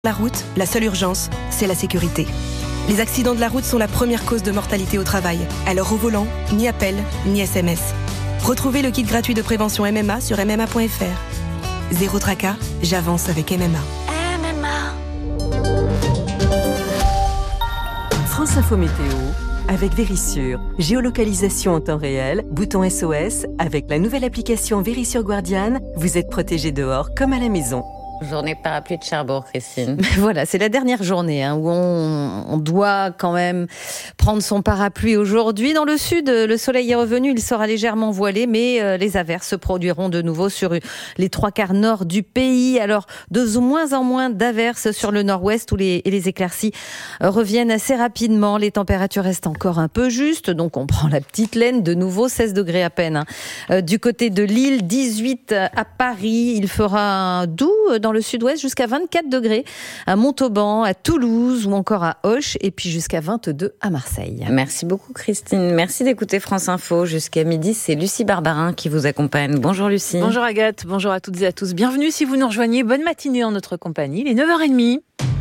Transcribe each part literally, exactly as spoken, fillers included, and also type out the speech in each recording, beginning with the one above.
La route, la seule urgence, c'est la sécurité. Les accidents de la route sont la première cause de mortalité au travail. Alors au volant, ni appel, ni S M S. Retrouvez le kit gratuit de prévention M M A sur m m a point f r. Zéro tracas, j'avance avec M M A. M M A. France Info Météo avec Vérissure. Géolocalisation en temps réel, bouton S O S. Avec la nouvelle application Vérissure Guardian, vous êtes protégé dehors comme à la maison. Journée parapluie de Cherbourg, Christine. Voilà, c'est la dernière journée hein, où on, on doit quand même prendre son parapluie aujourd'hui. Dans le sud, le soleil est revenu, il sera légèrement voilé, mais euh, les averses se produiront de nouveau sur les trois quarts nord du pays. Alors, de moins en moins d'averses sur le nord-ouest où les, et les éclaircies euh, reviennent assez rapidement. Les températures restent encore un peu justes, donc on prend la petite laine. De nouveau, seize degrés à peine. Hein. Euh, du côté de Lille, dix-huit à Paris. Il fera doux dans le sud-ouest jusqu'à vingt-quatre degrés à Montauban, à Toulouse ou encore à Auch et puis jusqu'à vingt-deux à Marseille. Merci beaucoup Christine. Merci d'écouter France Info. Jusqu'à midi, c'est Lucie Barbarin qui vous accompagne. Bonjour Lucie. Bonjour Agathe, bonjour à toutes et à tous. Bienvenue si vous nous rejoignez. Bonne matinée en notre compagnie. Il est neuf heures trente.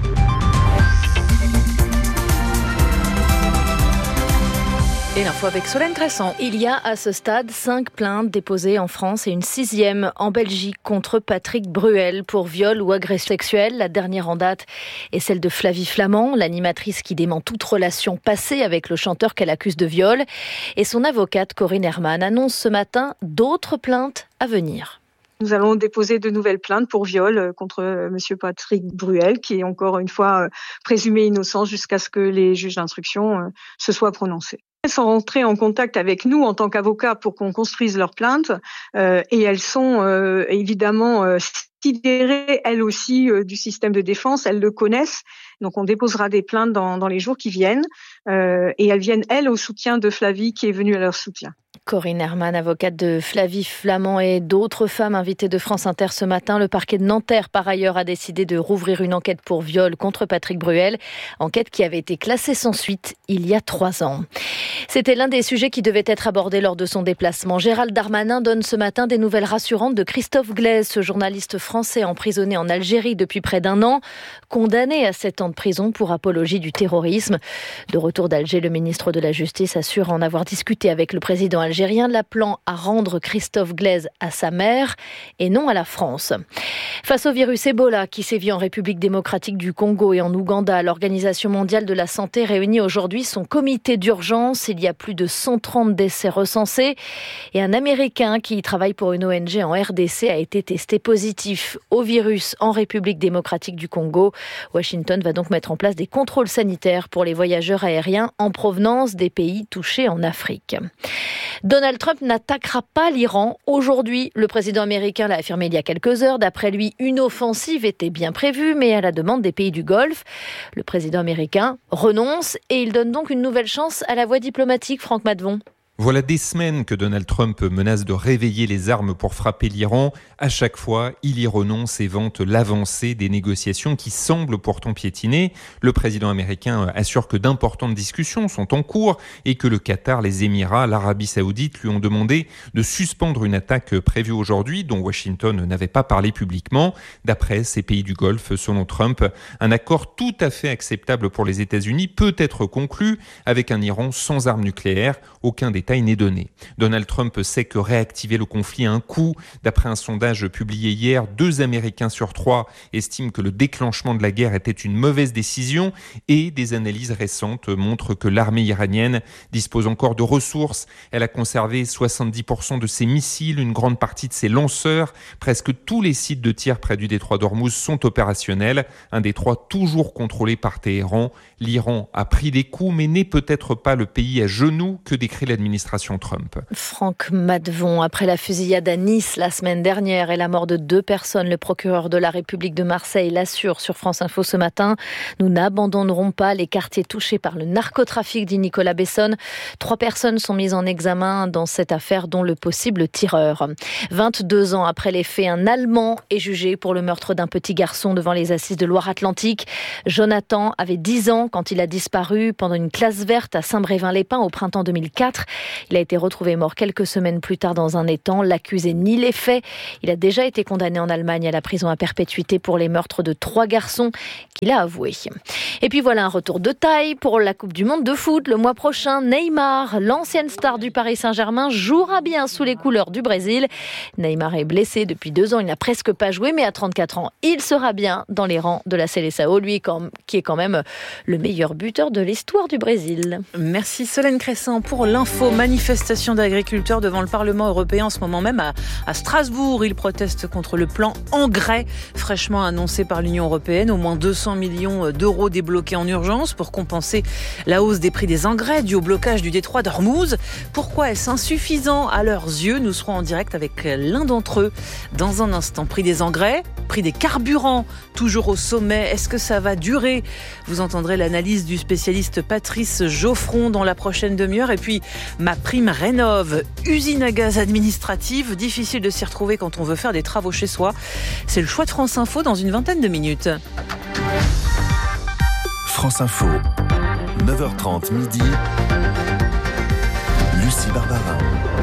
Et l'info avec Solène Crescent. Il y a à ce stade cinq plaintes déposées en France et une sixième en Belgique contre Patrick Bruel pour viol ou agression sexuelle. La dernière en date est celle de Flavie Flament, l'animatrice qui dément toute relation passée avec le chanteur qu'elle accuse de viol. Et son avocate Corinne Herman annonce ce matin d'autres plaintes à venir. Nous allons déposer de nouvelles plaintes pour viol contre monsieur Patrick Bruel, qui est encore une fois présumé innocent jusqu'à ce que les juges d'instruction se soient prononcés. Elles sont rentrées en contact avec nous en tant qu'avocats pour qu'on construise leurs plaintes euh, et elles sont euh, évidemment euh, sidérées elles aussi euh, du système de défense, elles le connaissent. Donc on déposera des plaintes dans, dans les jours qui viennent euh, et elles viennent elles au soutien de Flavie qui est venue à leur soutien. Corinne Herman, avocate de Flavie Flament et d'autres femmes invitées de France Inter ce matin. Le parquet de Nanterre, par ailleurs, a décidé de rouvrir une enquête pour viol contre Patrick Bruel. Enquête qui avait été classée sans suite il y a trois ans. C'était l'un des sujets qui devait être abordé lors de son déplacement. Gérald Darmanin donne ce matin des nouvelles rassurantes de Christophe Glaise, ce journaliste français emprisonné en Algérie depuis près d'un an, condamné à sept ans de prison pour apologie du terrorisme. De retour d'Alger, le ministre de la Justice assure en avoir discuté avec le président algérien, l'appelant à rendre Christophe Glaise à sa mère et non à la France. Face au virus Ebola qui sévit en République démocratique du Congo et en Ouganda, l'Organisation mondiale de la santé réunit aujourd'hui son comité d'urgence. Il y a plus de cent trente décès recensés et un Américain qui travaille pour une O N G en R D C a été testé positif au virus en République démocratique du Congo. Washington va donc mettre en place des contrôles sanitaires pour les voyageurs aériens en provenance des pays touchés en Afrique. Donald Trump n'attaquera pas l'Iran. Aujourd'hui, le président américain l'a affirmé il y a quelques heures. D'après lui, une offensive était bien prévue, mais à la demande des pays du Golfe. Le président américain renonce et il donne donc une nouvelle chance à la voie diplomatique, Franck Madvon. Voilà des semaines que Donald Trump menace de réveiller les armes pour frapper l'Iran. À chaque fois, il y renonce et vante l'avancée des négociations qui semblent pourtant piétiner. Le président américain assure que d'importantes discussions sont en cours et que le Qatar, les Émirats, l'Arabie Saoudite lui ont demandé de suspendre une attaque prévue aujourd'hui dont Washington n'avait pas parlé publiquement. D'après ces pays du Golfe, selon Trump, un accord tout à fait acceptable pour les États-Unis peut être conclu avec un Iran sans armes nucléaires. Aucun détail n'est donné. Donald Trump sait que réactiver le conflit a un coût. D'après un sondage publié hier, deux Américains sur trois estiment que le déclenchement de la guerre était une mauvaise décision et des analyses récentes montrent que l'armée iranienne dispose encore de ressources. Elle a conservé soixante-dix pour cent de ses missiles, une grande partie de ses lanceurs. Presque tous les sites de tir près du détroit d'Ormuz sont opérationnels. Un détroit toujours contrôlé par Téhéran. L'Iran a pris des coups mais n'est peut-être pas le pays à genoux que décrit l'administration Trump. Franck Madvon, après la fusillade à Nice la semaine dernière et la mort de deux personnes, le procureur de la République de Marseille l'assure sur France Info ce matin. Nous n'abandonnerons pas les quartiers touchés par le narcotrafic, dit Nicolas Besson. Trois personnes sont mises en examen dans cette affaire, dont le possible tireur. vingt-deux ans après les faits, un Allemand est jugé pour le meurtre d'un petit garçon devant les assises de Loire-Atlantique. Jonathan avait dix ans quand il a disparu pendant une classe verte à Saint-Brévin-les-Pins au printemps deux mille quatre. Il a été retrouvé mort quelques semaines plus tard dans un étang. L'accusé nie les faits. Il a déjà été condamné en Allemagne à la prison à perpétuité pour les meurtres de trois garçons qu'il a avoués. Et puis voilà un retour de taille pour la Coupe du Monde de foot. Le mois prochain, Neymar, l'ancienne star du Paris Saint-Germain, jouera bien sous les couleurs du Brésil. Neymar est blessé depuis deux ans. Il n'a presque pas joué, mais à trente-quatre ans, il sera bien dans les rangs de la Seleção, lui qui est quand même le meilleur buteur de l'histoire du Brésil. Merci Solène Crescent pour l'info. Manifestation d'agriculteurs devant le Parlement européen en ce moment même à, à Strasbourg. Ils protestent contre le plan engrais fraîchement annoncé par l'Union européenne. Au moins deux cents millions d'euros débloqués en urgence pour compenser la hausse des prix des engrais due au blocage du détroit d'Ormuz. Pourquoi est-ce insuffisant à leurs yeux? Nous serons en direct avec l'un d'entre eux dans un instant. Prix des engrais, prix des carburants, toujours au sommet. Est-ce que ça va durer? Vous entendrez l'analyse du spécialiste Patrice Geoffron dans la prochaine demi-heure. Et puis, ma prime rénove, usine à gaz administrative. Difficile de s'y retrouver quand on veut faire des travaux chez soi. C'est le choix de France Info dans une vingtaine de minutes. France Info, neuf heures trente midi, Lucie Barbarin.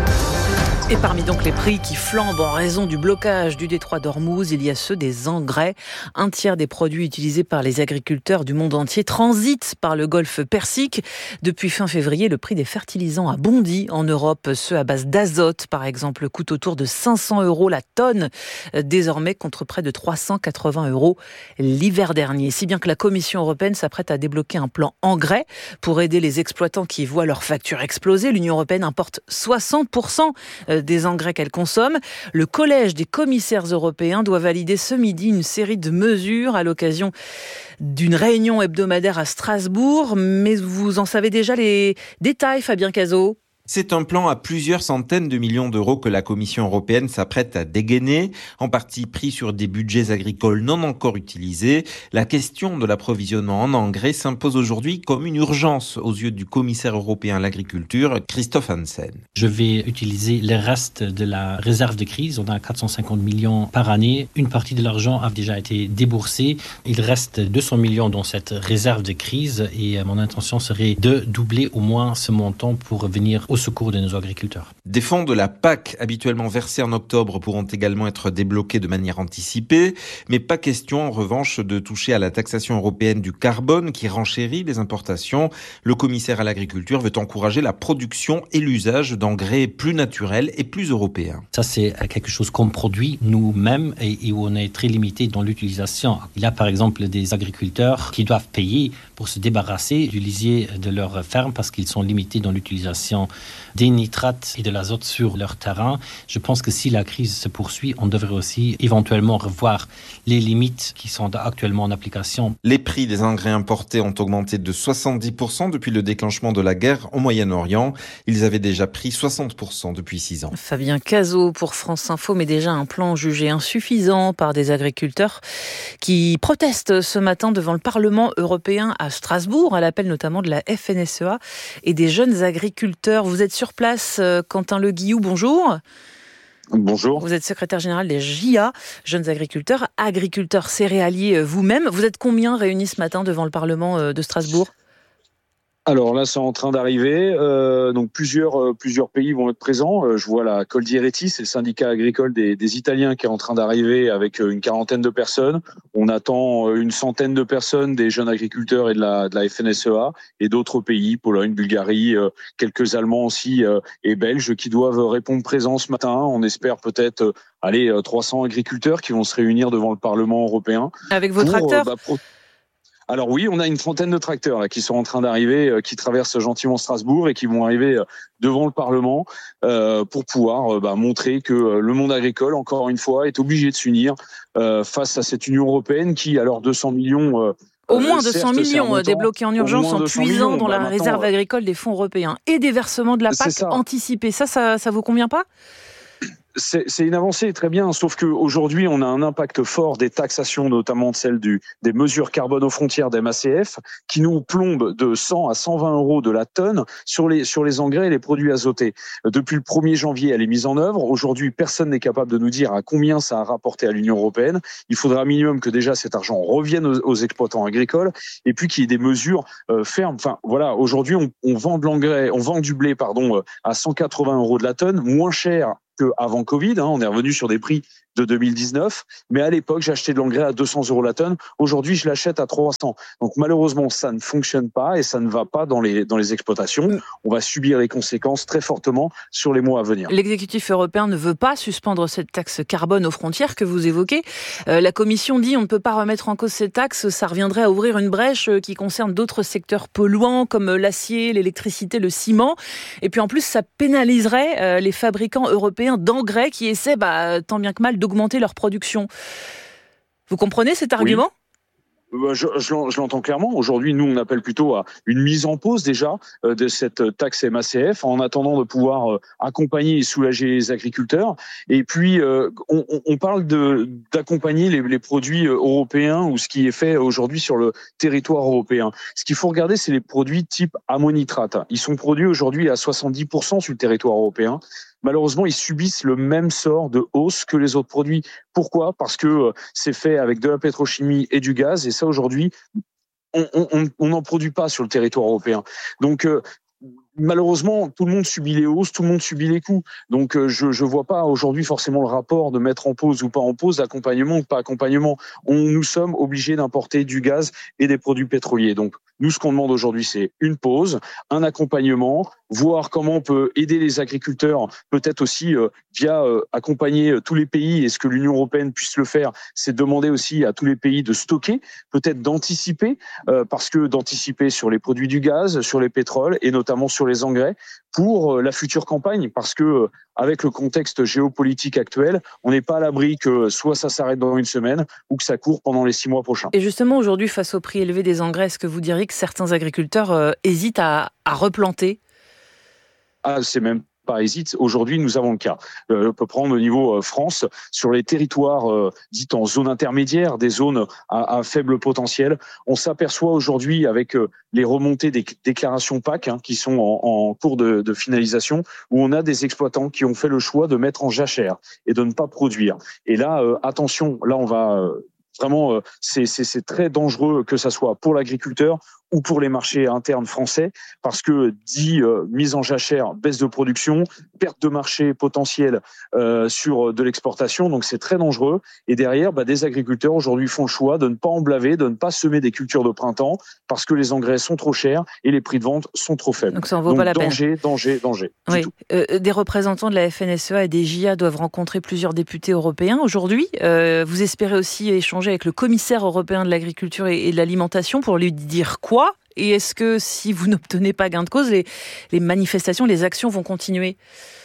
Et parmi donc les prix qui flambent en raison du blocage du détroit d'Ormuz, il y a ceux des engrais. Un tiers des produits utilisés par les agriculteurs du monde entier transitent par le golfe Persique. Depuis fin février, le prix des fertilisants a bondi en Europe. Ceux à base d'azote, par exemple, coûtent autour de cinq cents euros la tonne, désormais contre près de trois cent quatre-vingts euros l'hiver dernier. Si bien que la Commission européenne s'apprête à débloquer un plan engrais pour aider les exploitants qui voient leurs factures exploser. L'Union européenne importe soixante pour cent des engrais qu'elle consomme. Le collège des commissaires européens doit valider ce midi une série de mesures à l'occasion d'une réunion hebdomadaire à Strasbourg. Mais vous en savez déjà les détails, Fabien Cazot? C'est un plan à plusieurs centaines de millions d'euros que la Commission européenne s'apprête à dégainer, en partie pris sur des budgets agricoles non encore utilisés. La question de l'approvisionnement en engrais s'impose aujourd'hui comme une urgence aux yeux du commissaire européen à l'agriculture, Christophe Hansen. Je vais utiliser les restes de la réserve de crise. On a quatre cent cinquante millions par année. Une partie de l'argent a déjà été déboursée. Il reste deux cents millions dans cette réserve de crise et mon intention serait de doubler au moins ce montant pour venir au secours de nos agriculteurs. Des fonds de la P A C habituellement versés en octobre pourront également être débloqués de manière anticipée, mais pas question en revanche de toucher à la taxation européenne du carbone qui renchérit les importations. Le commissaire à l'agriculture veut encourager la production et l'usage d'engrais plus naturels et plus européens. Ça, c'est quelque chose qu'on produit nous-mêmes et, et où on est très limité dans l'utilisation. Il y a par exemple des agriculteurs qui doivent payer pour se débarrasser du lisier de leur ferme parce qu'ils sont limités dans l'utilisation des nitrates et de l'azote sur leur terrain. Je pense que si la crise se poursuit, on devrait aussi éventuellement revoir les limites qui sont actuellement en application. Les prix des engrais importés ont augmenté de soixante-dix pour cent depuis le déclenchement de la guerre au Moyen-Orient. Ils avaient déjà pris soixante pour cent depuis six ans. Fabien Cazot pour France Info, mais déjà un plan jugé insuffisant par des agriculteurs qui protestent ce matin devant le Parlement européen à Strasbourg, à l'appel notamment de la F N S E A et des jeunes agriculteurs. Vous êtes sur place, Quentin Le Guillou, bonjour. Bonjour. Vous êtes secrétaire général des J A, jeunes agriculteurs, agriculteurs céréaliers vous-même. Vous êtes combien réunis ce matin devant le Parlement de Strasbourg ? Alors là, c'est en train d'arriver. Euh, donc plusieurs euh, plusieurs pays vont être présents. Euh, je vois la Coldiretti, c'est le syndicat agricole des, des Italiens qui est en train d'arriver avec euh, une quarantaine de personnes. On attend euh, une centaine de personnes, des jeunes agriculteurs et de la de la F N S E A et d'autres pays, Pologne, Bulgarie, euh, quelques Allemands aussi euh, et Belges qui doivent répondre présents ce matin. On espère peut-être euh, aller euh, trois cents agriculteurs qui vont se réunir devant le Parlement européen. Avec vos pour, tracteurs euh, bah, pro- Alors oui, on a une trentaine de tracteurs là, qui sont en train d'arriver, euh, qui traversent gentiment Strasbourg et qui vont arriver euh, devant le Parlement euh, pour pouvoir euh, bah, montrer que euh, le monde agricole, encore une fois, est obligé de s'unir euh, face à cette Union européenne qui, alors deux cents millions... Euh, Au moins euh, deux cents certes, millions montant, débloqués en urgence en puisant millions, dans bah, la réserve euh, agricole des fonds européens et des versements de la P A C anticipés. Ça, ça, ça vous convient pas ? c'est, c'est une avancée, très bien, sauf qu'aujourd'hui, on a un impact fort des taxations, notamment celle du, des mesures carbone aux frontières des M A C F, qui nous plombent de cent à cent vingt euros de la tonne sur les, sur les engrais et les produits azotés. Depuis le premier janvier, elle est mise en œuvre. Aujourd'hui, personne n'est capable de nous dire à combien ça a rapporté à l'Union européenne. Il faudra un minimum que déjà cet argent revienne aux, aux exploitants agricoles et puis qu'il y ait des mesures euh, fermes. Enfin, voilà, aujourd'hui, on, on vend de l'engrais, on vend du blé, pardon, à cent quatre-vingts euros de la tonne, moins cher qu'avant Covid, hein, on est revenu sur des prix de deux mille dix-neuf, mais à l'époque, j'ai acheté de l'engrais à deux cents euros la tonne. Aujourd'hui, je l'achète à trois cents. Donc malheureusement, ça ne fonctionne pas et ça ne va pas dans les, dans les exploitations. On va subir les conséquences très fortement sur les mois à venir. L'exécutif européen ne veut pas suspendre cette taxe carbone aux frontières que vous évoquez. Euh, la Commission dit on ne peut pas remettre en cause cette taxe, ça reviendrait à ouvrir une brèche qui concerne d'autres secteurs polluants comme l'acier, l'électricité, le ciment. Et puis en plus, ça pénaliserait euh, les fabricants européens d'engrais qui essaient bah, tant bien que mal d'augmenter leur production. Vous comprenez cet argument ? Oui. Je, je, je l'entends clairement. Aujourd'hui, nous, on appelle plutôt à une mise en pause déjà euh, de cette taxe M A C F en attendant de pouvoir euh, accompagner et soulager les agriculteurs. Et puis, euh, on, on parle de, d'accompagner les, les produits européens ou ce qui est fait aujourd'hui sur le territoire européen. Ce qu'il faut regarder, c'est les produits type ammonitrate. Ils sont produits aujourd'hui à soixante-dix pour cent sur le territoire européen. Malheureusement, ils subissent le même sort de hausse que les autres produits. Pourquoi ? Parce que c'est fait avec de la pétrochimie et du gaz, et ça, aujourd'hui, on n'en produit pas sur le territoire européen. Donc, euh, malheureusement, tout le monde subit les hausses, tout le monde subit les coûts. Donc, euh, je je vois pas aujourd'hui forcément le rapport de mettre en pause ou pas en pause, accompagnement ou pas accompagnement. On, nous sommes obligés d'importer du gaz et des produits pétroliers. Donc, nous, ce qu'on demande aujourd'hui, c'est une pause, un accompagnement, voir comment on peut aider les agriculteurs, peut-être aussi euh, via euh, accompagner tous les pays, et ce que l'Union européenne puisse le faire, c'est demander aussi à tous les pays de stocker, peut-être d'anticiper, euh, parce que d'anticiper sur les produits du gaz, sur les pétroles et notamment sur les engrais pour euh, la future campagne, parce que euh, avec le contexte géopolitique actuel, on n'est pas à l'abri que soit ça s'arrête dans une semaine ou que ça court pendant les six mois prochains. Et justement, aujourd'hui, face au prix élevé des engrais, est-ce que vous diriez que certains agriculteurs euh, hésitent à, à replanter ? Ah, c'est même pas hésite. Aujourd'hui, nous avons le cas. Euh, on peut prendre au niveau euh, France, sur les territoires euh, dits en zone intermédiaire, des zones à, à faible potentiel, on s'aperçoit aujourd'hui avec euh, les remontées des déclarations P A C hein, qui sont en, en cours de, de finalisation, où on a des exploitants qui ont fait le choix de mettre en jachère et de ne pas produire. Et là, euh, attention, là on va... Euh, Vraiment, euh, c'est, c'est, c'est très dangereux que ça soit pour l'agriculteur ou pour les marchés internes français, parce que dit euh, mise en jachère, baisse de production, perte de marché potentiel euh, sur de l'exportation, donc c'est très dangereux. Et derrière, bah, des agriculteurs aujourd'hui font le choix de ne pas emblaver, de ne pas semer des cultures de printemps, parce que les engrais sont trop chers et les prix de vente sont trop faibles. Donc ça en vaut donc, pas la danger, peine. Danger, danger, danger. Oui. Euh, des représentants de la F N S E A et des J A doivent rencontrer plusieurs députés européens aujourd'hui. Euh, vous espérez aussi échanger avec le commissaire européen de l'agriculture et de l'alimentation pour lui dire quoi ? Et est-ce que si vous n'obtenez pas gain de cause, les, les manifestations, les actions vont continuer ?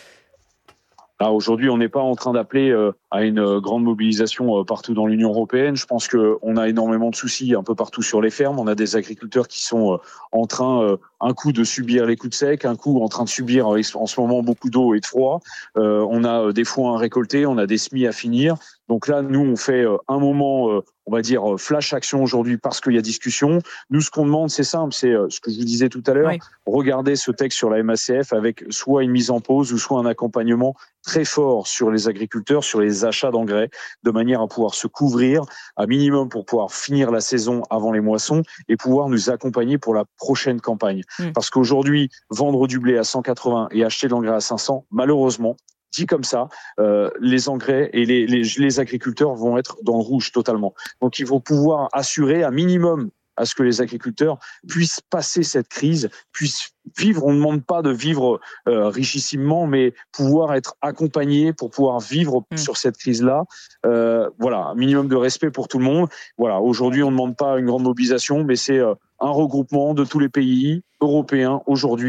Là, aujourd'hui, on n'est pas en train d'appeler euh, à une euh, grande mobilisation euh, partout dans l'Union européenne. Je pense qu'on a énormément de soucis un peu partout sur les fermes. On a des agriculteurs qui sont euh, en train, euh, un coup, de subir les coups de sec, un coup en train de subir euh, en ce moment beaucoup d'eau et de froid. Euh, on a euh, des foins à récolter, on a des semis à finir. Donc là, nous, on fait euh, un moment, euh, on va dire, flash action aujourd'hui parce qu'il y a discussion. Nous, ce qu'on demande, c'est simple, c'est euh, ce que je vous disais tout à l'heure, oui. Regardez ce texte sur la M A C F avec soit une mise en pause ou soit un accompagnement très fort sur les agriculteurs, sur les achats d'engrais, de manière à pouvoir se couvrir à minimum pour pouvoir finir la saison avant les moissons et pouvoir nous accompagner pour la prochaine campagne. Mmh. Parce qu'aujourd'hui, vendre du blé à cent quatre-vingts et acheter de l'engrais à cinq cents, malheureusement, dit comme ça, euh, les engrais et les, les, les agriculteurs vont être dans le rouge totalement. Donc, il faut pouvoir assurer un minimum à ce que les agriculteurs puissent passer cette crise, puissent vivre. On ne demande pas de vivre euh, richissimement, mais pouvoir être accompagnés pour pouvoir vivre mmh. sur cette crise-là. Euh, voilà, un minimum de respect pour tout le monde. Voilà, aujourd'hui, on ne demande pas une grande mobilisation, mais c'est euh, un regroupement de tous les pays européens aujourd'hui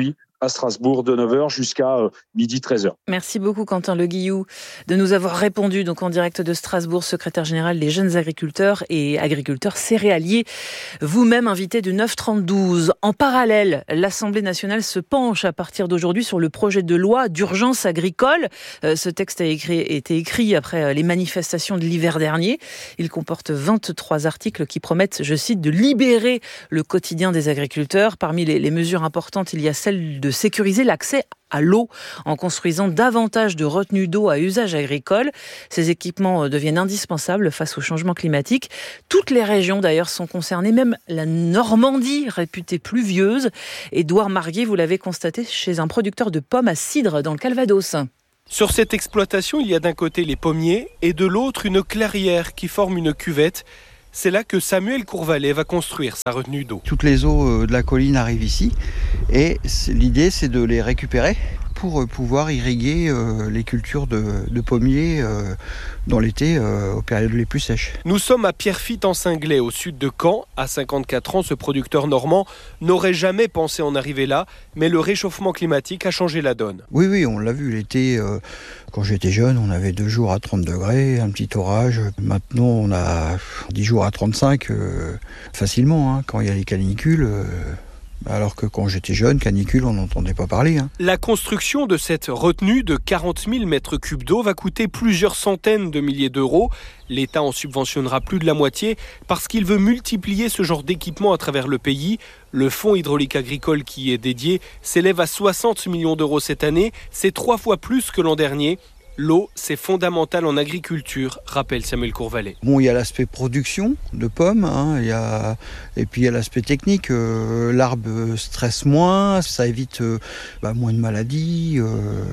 à Strasbourg de neuf heures jusqu'à euh, midi treize heures. Merci beaucoup Quentin Le Guillou de nous avoir répondu donc en direct de Strasbourg, secrétaire général des jeunes agriculteurs et agriculteurs céréaliers, vous-même invité du neuf trente-douze. En parallèle, l'Assemblée nationale se penche à partir d'aujourd'hui sur le projet de loi d'urgence agricole. Euh, ce texte a écrit, été écrit après les manifestations de l'hiver dernier. Il comporte vingt-trois articles qui promettent, je cite, de libérer le quotidien des agriculteurs. Parmi les, les mesures importantes, il y a celle de sécuriser l'accès à l'eau en construisant davantage de retenues d'eau à usage agricole. Ces équipements deviennent indispensables face au changement climatique. Toutes les régions d'ailleurs sont concernées, même la Normandie, réputée pluvieuse. Édouard Marguet, vous l'avez constaté chez un producteur de pommes à cidre dans le Calvados. Sur cette exploitation, il y a d'un côté les pommiers et de l'autre une clairière qui forme une cuvette. C'est là que Samuel Courvalet va construire sa retenue d'eau. Toutes les eaux de la colline arrivent ici et l'idée c'est de les récupérer pour pouvoir irriguer euh, les cultures de, de pommiers euh, dans l'été, euh, aux périodes les plus sèches. Nous sommes à Pierrefitte en Cinglet, au sud de Caen. À cinquante-quatre ans, ce producteur normand n'aurait jamais pensé en arriver là, mais le réchauffement climatique a changé la donne. Oui, oui, on l'a vu l'été. Euh, quand j'étais jeune, on avait deux jours à trente degrés, un petit orage. Maintenant, on a dix jours à trente-cinq euh, facilement, hein, quand il y a les canicules. Euh, Alors que quand j'étais jeune, canicule, on n'entendait pas parler. Hein. La construction de cette retenue de quarante mille mètres cubes d'eau va coûter plusieurs centaines de milliers d'euros. L'État en subventionnera plus de la moitié parce qu'il veut multiplier ce genre d'équipement à travers le pays. Le fonds hydraulique agricole qui y est dédié s'élève à soixante millions d'euros cette année. C'est trois fois plus que l'an dernier. L'eau, c'est fondamental en agriculture, rappelle Samuel Courvalet. Bon, il y a l'aspect production de pommes, hein, il y a... et puis il y a l'aspect technique. Euh, l'arbre stresse moins, ça évite euh, bah, moins de maladies. Euh...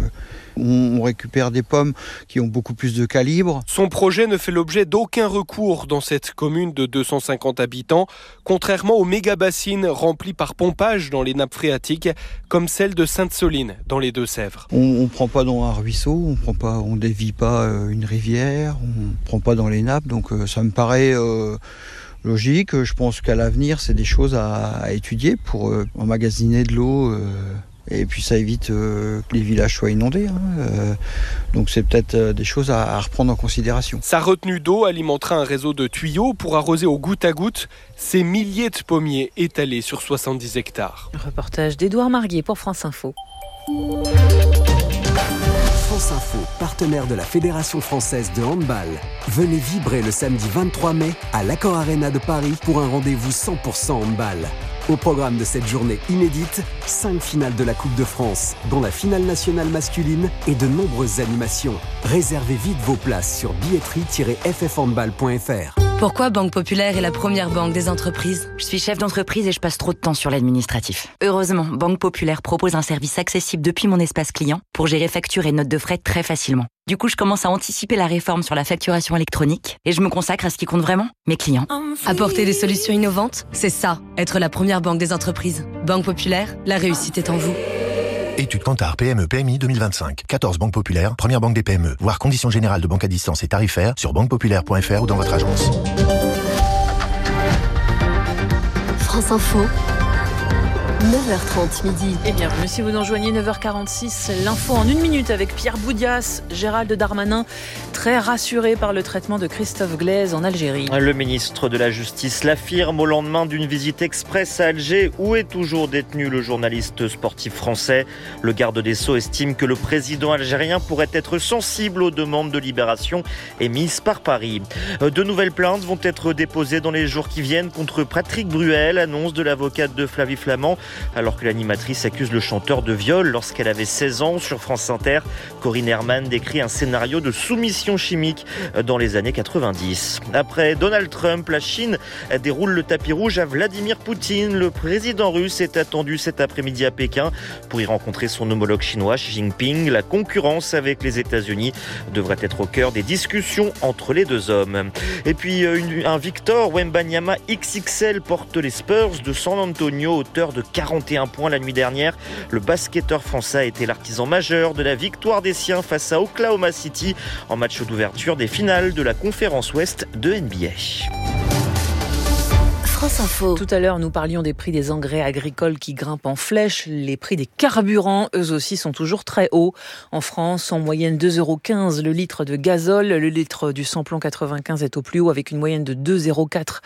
On récupère des pommes qui ont beaucoup plus de calibre. Son projet ne fait l'objet d'aucun recours dans cette commune de deux cent cinquante habitants, contrairement aux méga-bassines remplies par pompage dans les nappes phréatiques, comme celle de Sainte-Soline, dans les Deux-Sèvres. On ne prend pas dans un ruisseau, on prend pas, on dévie pas une rivière, on ne prend pas dans les nappes, donc euh, ça me paraît... Euh logique. Je pense qu'à l'avenir, c'est des choses à, à étudier pour euh, emmagasiner de l'eau... Euh Et puis ça évite euh, que les villages soient inondés. Hein. Euh, donc c'est peut-être euh, des choses à, à reprendre en considération. Sa retenue d'eau alimentera un réseau de tuyaux pour arroser au goutte à goutte ces milliers de pommiers étalés sur soixante-dix hectares. Reportage d'Édouard Marguet pour France Info. France Info, partenaire de la Fédération française de handball. Venez vibrer le samedi vingt-trois mai à l'Accor Arena de Paris pour un rendez-vous cent pour cent handball. Au programme de cette journée inédite, cinq finales de la Coupe de France, dont la finale nationale masculine et de nombreuses animations. Réservez vite vos places sur billetterie tiret f f handball point f r. Pourquoi Banque Populaire est la première banque des entreprises ? Je suis chef d'entreprise et je passe trop de temps sur l'administratif. Heureusement, Banque Populaire propose un service accessible depuis mon espace client pour gérer factures et notes de frais très facilement. Du coup, je commence à anticiper la réforme sur la facturation électronique et je me consacre à ce qui compte vraiment, mes clients. Apporter des solutions innovantes, c'est ça, être la première banque des entreprises. Banque Populaire, la réussite est en vous. Étude Kantar P M E P M I deux mille vingt-cinq. quatorze banques populaires, première banque des P M E. Voir conditions générales de banque à distance et tarifaires sur banque populaire point f r ou dans votre agence. France Info, neuf heures trente midi. Et bienvenue si vous nous rejoignez, neuf heures quarante-six. L'info en une minute avec Pierre Boudias. Gérald Darmanin, très rassuré par le traitement de Christophe Glaise en Algérie. Le ministre de la Justice l'affirme au lendemain d'une visite express à Alger où est toujours détenu le journaliste sportif français. Le garde des Sceaux estime que le président algérien pourrait être sensible aux demandes de libération émises par Paris. De nouvelles plaintes vont être déposées dans les jours qui viennent contre Patrick Bruel, annonce de l'avocate de Flavie Flament. Alors que l'animatrice accuse le chanteur de viol lorsqu'elle avait seize ans sur France Inter, Corinne Herman décrit un scénario de soumission chimique dans les années quatre-vingt-dix. Après Donald Trump, la Chine déroule le tapis rouge à Vladimir Poutine. Le président russe est attendu cet après-midi à Pékin pour y rencontrer son homologue chinois Xi Jinping. La concurrence avec les États-Unis devrait être au cœur des discussions entre les deux hommes. Et puis une, un Victor Wembanyama X X L porte les Spurs de San Antonio, auteur de quarante et un points la nuit dernière. Le basketteur français a été l'artisan majeur de la victoire des siens face à Oklahoma City en match d'ouverture des finales de la conférence Ouest de N B A. France Info. Tout à l'heure, nous parlions des prix des engrais agricoles qui grimpent en flèche. Les prix des carburants, eux aussi, sont toujours très hauts. En France, en moyenne deux euros quinze le litre de gazole. Le litre du samplon quatre-vingt-quinze est au plus haut avec une moyenne de deux euros quatre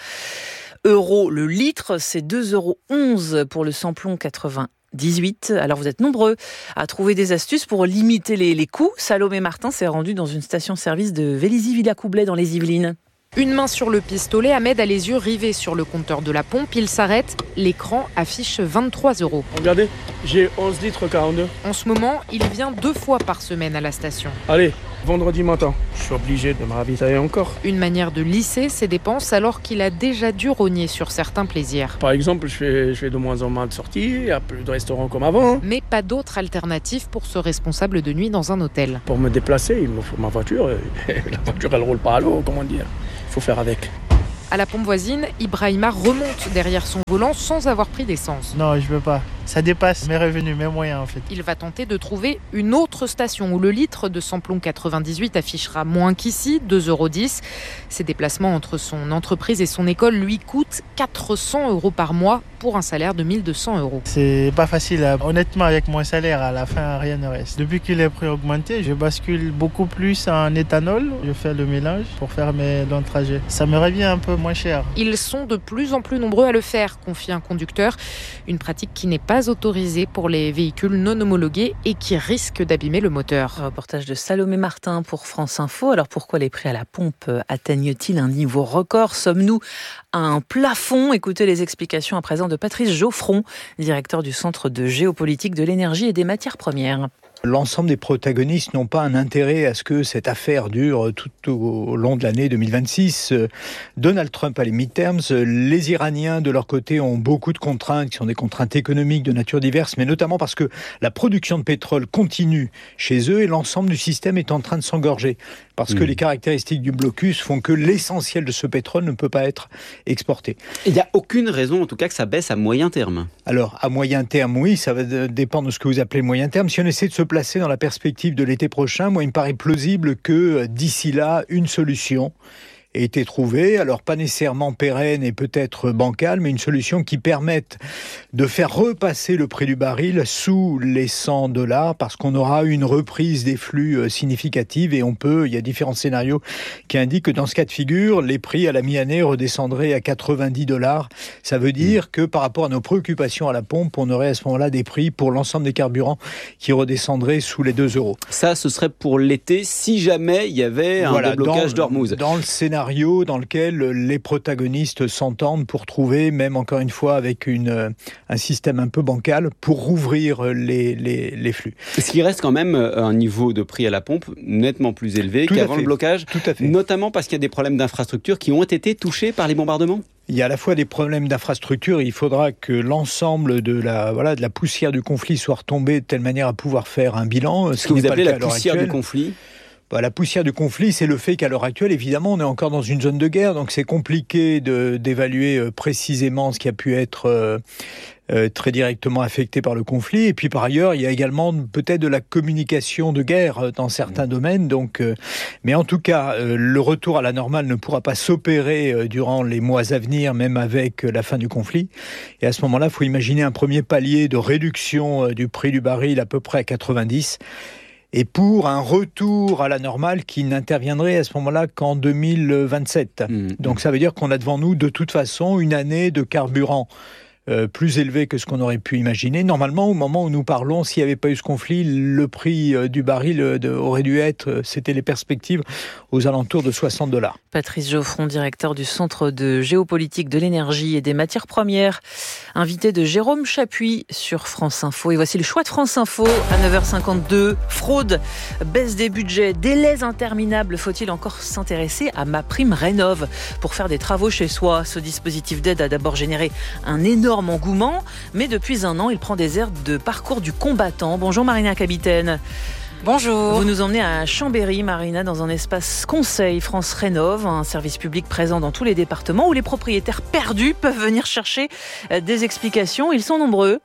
euros le litre. C'est deux euros onze pour le samplon quatre-vingt-dix-huit. Alors vous êtes nombreux à trouver des astuces pour limiter les, les coûts. Salomé Martin s'est rendue dans une station-service de Vélizy-Villacoublay dans les Yvelines. Une main sur le pistolet, Ahmed a les yeux rivés sur le compteur de la pompe. Il s'arrête, l'écran affiche vingt-trois euros. Regardez, j'ai onze litres quarante-deux. En ce moment, il vient deux fois par semaine à la station. Allez, vendredi matin, je suis obligé de me ravitailler encore. Une manière de lisser ses dépenses alors qu'il a déjà dû rogner sur certains plaisirs. Par exemple, je fais, je fais de moins en moins de sorties, il n'y a plus de restaurants comme avant. Mais pas d'autre alternative pour ce responsable de nuit dans un hôtel. Pour me déplacer, il me faut ma voiture. Et la voiture, elle roule pas à l'eau, comment dire. Il faut faire avec. À la pompe voisine, Ibrahima remonte derrière son volant sans avoir pris d'essence. Non, je veux pas. Ça dépasse mes revenus, mes moyens en fait. Il va tenter de trouver une autre station où le litre de samplon quatre-vingt-dix-huit affichera moins qu'ici, deux euros dix. Ses déplacements entre son entreprise et son école lui coûtent quatre cents euros par mois pour un salaire de mille deux cents euros. C'est pas facile. Honnêtement, avec mon salaire, à la fin, rien ne reste. Depuis que les prix ont augmenté, je bascule beaucoup plus en éthanol. Je fais le mélange pour faire mes longs trajets. Ça me revient un peu moins cher. Ils sont de plus en plus nombreux à le faire, confie un conducteur. Une pratique qui n'est pas autorisée pour les véhicules non homologués et qui risque d'abîmer le moteur. Un reportage de Salomé Martin pour France Info. Alors pourquoi les prix à la pompe atteignent-ils un niveau record ? Sommes-nous à un plafond ? Écoutez les explications à présent de Patrice Geoffron, directeur du Centre de géopolitique de l'énergie et des matières premières. L'ensemble des protagonistes n'ont pas un intérêt à ce que cette affaire dure tout au long de l'année deux mille vingt-six. Donald Trump a les midterms. Les Iraniens, de leur côté, ont beaucoup de contraintes, qui sont des contraintes économiques de nature diverse, mais notamment parce que la production de pétrole continue chez eux et l'ensemble du système est en train de s'engorger. Parce mmh. que les caractéristiques du blocus font que l'essentiel de ce pétrole ne peut pas être exporté. Il n'y a aucune raison, en tout cas, que ça baisse à moyen terme. Alors, à moyen terme, oui, ça va dépendre de ce que vous appelez moyen terme. Si on essaie de se placer dans la perspective de l'été prochain, moi, il me paraît plausible que d'ici là, une solution ait été trouvée, alors pas nécessairement pérenne et peut-être bancale, mais une solution qui permette de faire repasser le prix du baril sous les cent dollars, parce qu'on aura une reprise des flux significative et on peut, il y a différents scénarios qui indiquent que dans ce cas de figure, les prix à la mi-année redescendraient à quatre-vingt-dix dollars. Ça veut dire que par rapport à nos préoccupations à la pompe, on aurait à ce moment-là des prix pour l'ensemble des carburants qui redescendraient sous les deux euros. Ça, ce serait pour l'été si jamais il y avait un voilà, déblocage d'Ormuz. Dans le scénario dans lequel les protagonistes s'entendent pour trouver, même encore une fois avec une, un système un peu bancal, pour rouvrir les, les, les flux. Ce qui reste quand même un niveau de prix à la pompe nettement plus élevé Tout qu'avant le blocage, Tout à fait. Notamment parce qu'il y a des problèmes d'infrastructure qui ont été touchés par les bombardements. Il y a à la fois des problèmes d'infrastructure, il faudra que l'ensemble de la, voilà, de la poussière du conflit soit retombée de telle manière à pouvoir faire un bilan. Ce, ce que vous appelez la poussière du conflit ? Bah, la poussière du conflit, c'est le fait qu'à l'heure actuelle, évidemment, on est encore dans une zone de guerre, donc c'est compliqué de, d'évaluer euh, précisément ce qui a pu être euh, euh, très directement affecté par le conflit. Et puis par ailleurs, il y a également peut-être de la communication de guerre dans certains domaines. Donc, euh, mais en tout cas, euh, le retour à la normale ne pourra pas s'opérer euh, durant les mois à venir, même avec euh, la fin du conflit. Et à ce moment-là, il faut imaginer un premier palier de réduction euh, du prix du baril à peu près à quatre-vingt-dix. Et pour un retour à la normale qui n'interviendrait à ce moment-là qu'en deux mille vingt-sept. Mmh. Donc ça veut dire qu'on a devant nous de toute façon une année de carburant euh, plus élevé que ce qu'on aurait pu imaginer. Normalement, au moment où nous parlons, s'il n'y avait pas eu ce conflit, le prix euh, du baril euh, de, aurait dû être, euh, c'était les perspectives, aux alentours de soixante dollars. Patrice Geoffron, directeur du Centre de géopolitique de l'énergie et des matières premières, invité de Jérôme Chapuis sur France Info. Et voici le choix de France Info à neuf heures cinquante-deux. Fraude, baisse des budgets, délais interminables. Faut-il encore s'intéresser à MaPrimeRénov' pour faire des travaux chez soi? Ce dispositif d'aide a d'abord généré un énorme engouement, mais depuis un an, il prend des airs de parcours du combattant. Bonjour Marina Capitaine. Bonjour. Vous nous emmenez à Chambéry, Marina, dans un espace conseil France Rénov', un service public présent dans tous les départements où les propriétaires perdus peuvent venir chercher des explications. Ils sont nombreux.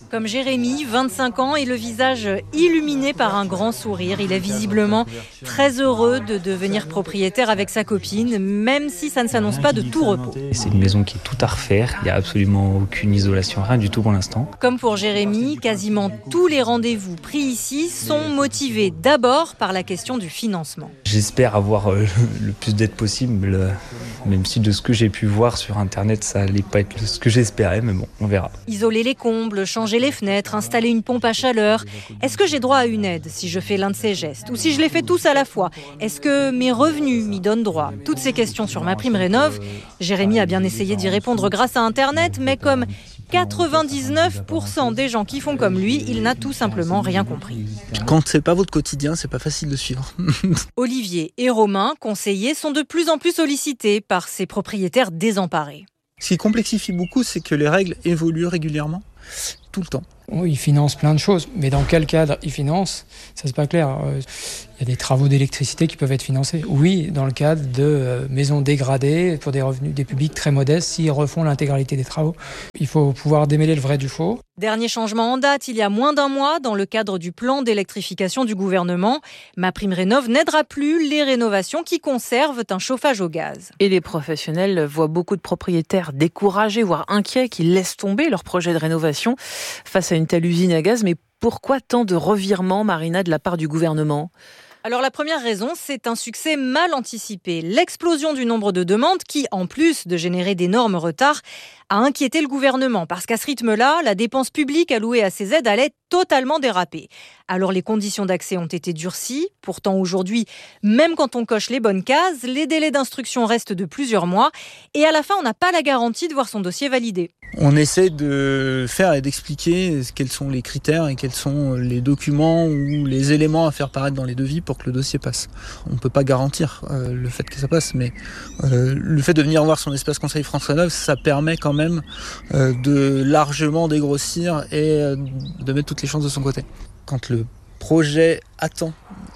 Comme Jérémy, vingt-cinq ans, et le visage illuminé par un grand sourire. Il est visiblement très heureux de devenir propriétaire avec sa copine, même si ça ne s'annonce pas de tout repos. C'est une maison qui est tout à refaire, il n'y a absolument aucune isolation, rien du tout pour l'instant. Comme pour Jérémy, quasiment tous les rendez-vous pris ici sont motivés d'abord par la question du financement. J'espère avoir euh, le plus d'aide possible, euh, même si de ce que j'ai pu voir sur internet, ça n'allait pas être ce que j'espérais, mais bon, on verra. Isoler les combles, changer les fenêtres, installer une pompe à chaleur. Est-ce que j'ai droit à une aide si je fais l'un de ces gestes? Ou si je les fais tous à la fois? Est-ce que mes revenus m'y donnent droit? Toutes ces questions sur MaPrimeRénov', Jérémy a bien essayé d'y répondre grâce à Internet, mais comme quatre-vingt-dix-neuf pour cent des gens qui font comme lui, il n'a tout simplement rien compris. Quand c'est pas votre quotidien, c'est pas facile de suivre. Olivier et Romain, conseillers, sont de plus en plus sollicités par ces propriétaires désemparés. Ce qui complexifie beaucoup, c'est que les règles évoluent régulièrement, tout le temps. Oh, ils financent plein de choses, mais dans quel cadre ils financent, ça c'est pas clair. Il y a des travaux d'électricité qui peuvent être financés. Oui, dans le cadre de maisons dégradées pour des revenus des publics très modestes, s'ils refont l'intégralité des travaux. Il faut pouvoir démêler le vrai du faux. Dernier changement en date, il y a moins d'un mois, dans le cadre du plan d'électrification du gouvernement, MaPrimeRénov' n'aidera plus les rénovations qui conservent un chauffage au gaz. Et les professionnels voient beaucoup de propriétaires découragés, voire inquiets, qui laissent tomber leur projet de rénovation face à une telle usine à gaz. Mais pourquoi tant de revirements, Marina, de la part du gouvernement ? Alors la première raison, c'est un succès mal anticipé. L'explosion du nombre de demandes qui, en plus de générer d'énormes retards, a inquiété le gouvernement. Parce qu'à ce rythme-là, la dépense publique allouée à ces aides allait totalement déraper. Alors les conditions d'accès ont été durcies. Pourtant aujourd'hui, même quand on coche les bonnes cases, les délais d'instruction restent de plusieurs mois. Et à la fin, on n'a pas la garantie de voir son dossier validé. On essaie de faire et d'expliquer quels sont les critères et quels sont les documents ou les éléments à faire paraître dans les devis pour que le dossier passe. On ne peut pas garantir euh, le fait que ça passe, mais euh, le fait de venir voir son espace conseil France Rénov', ça permet quand même euh, de largement dégrossir et euh, de mettre toutes les chances de son côté. Quand le projet attend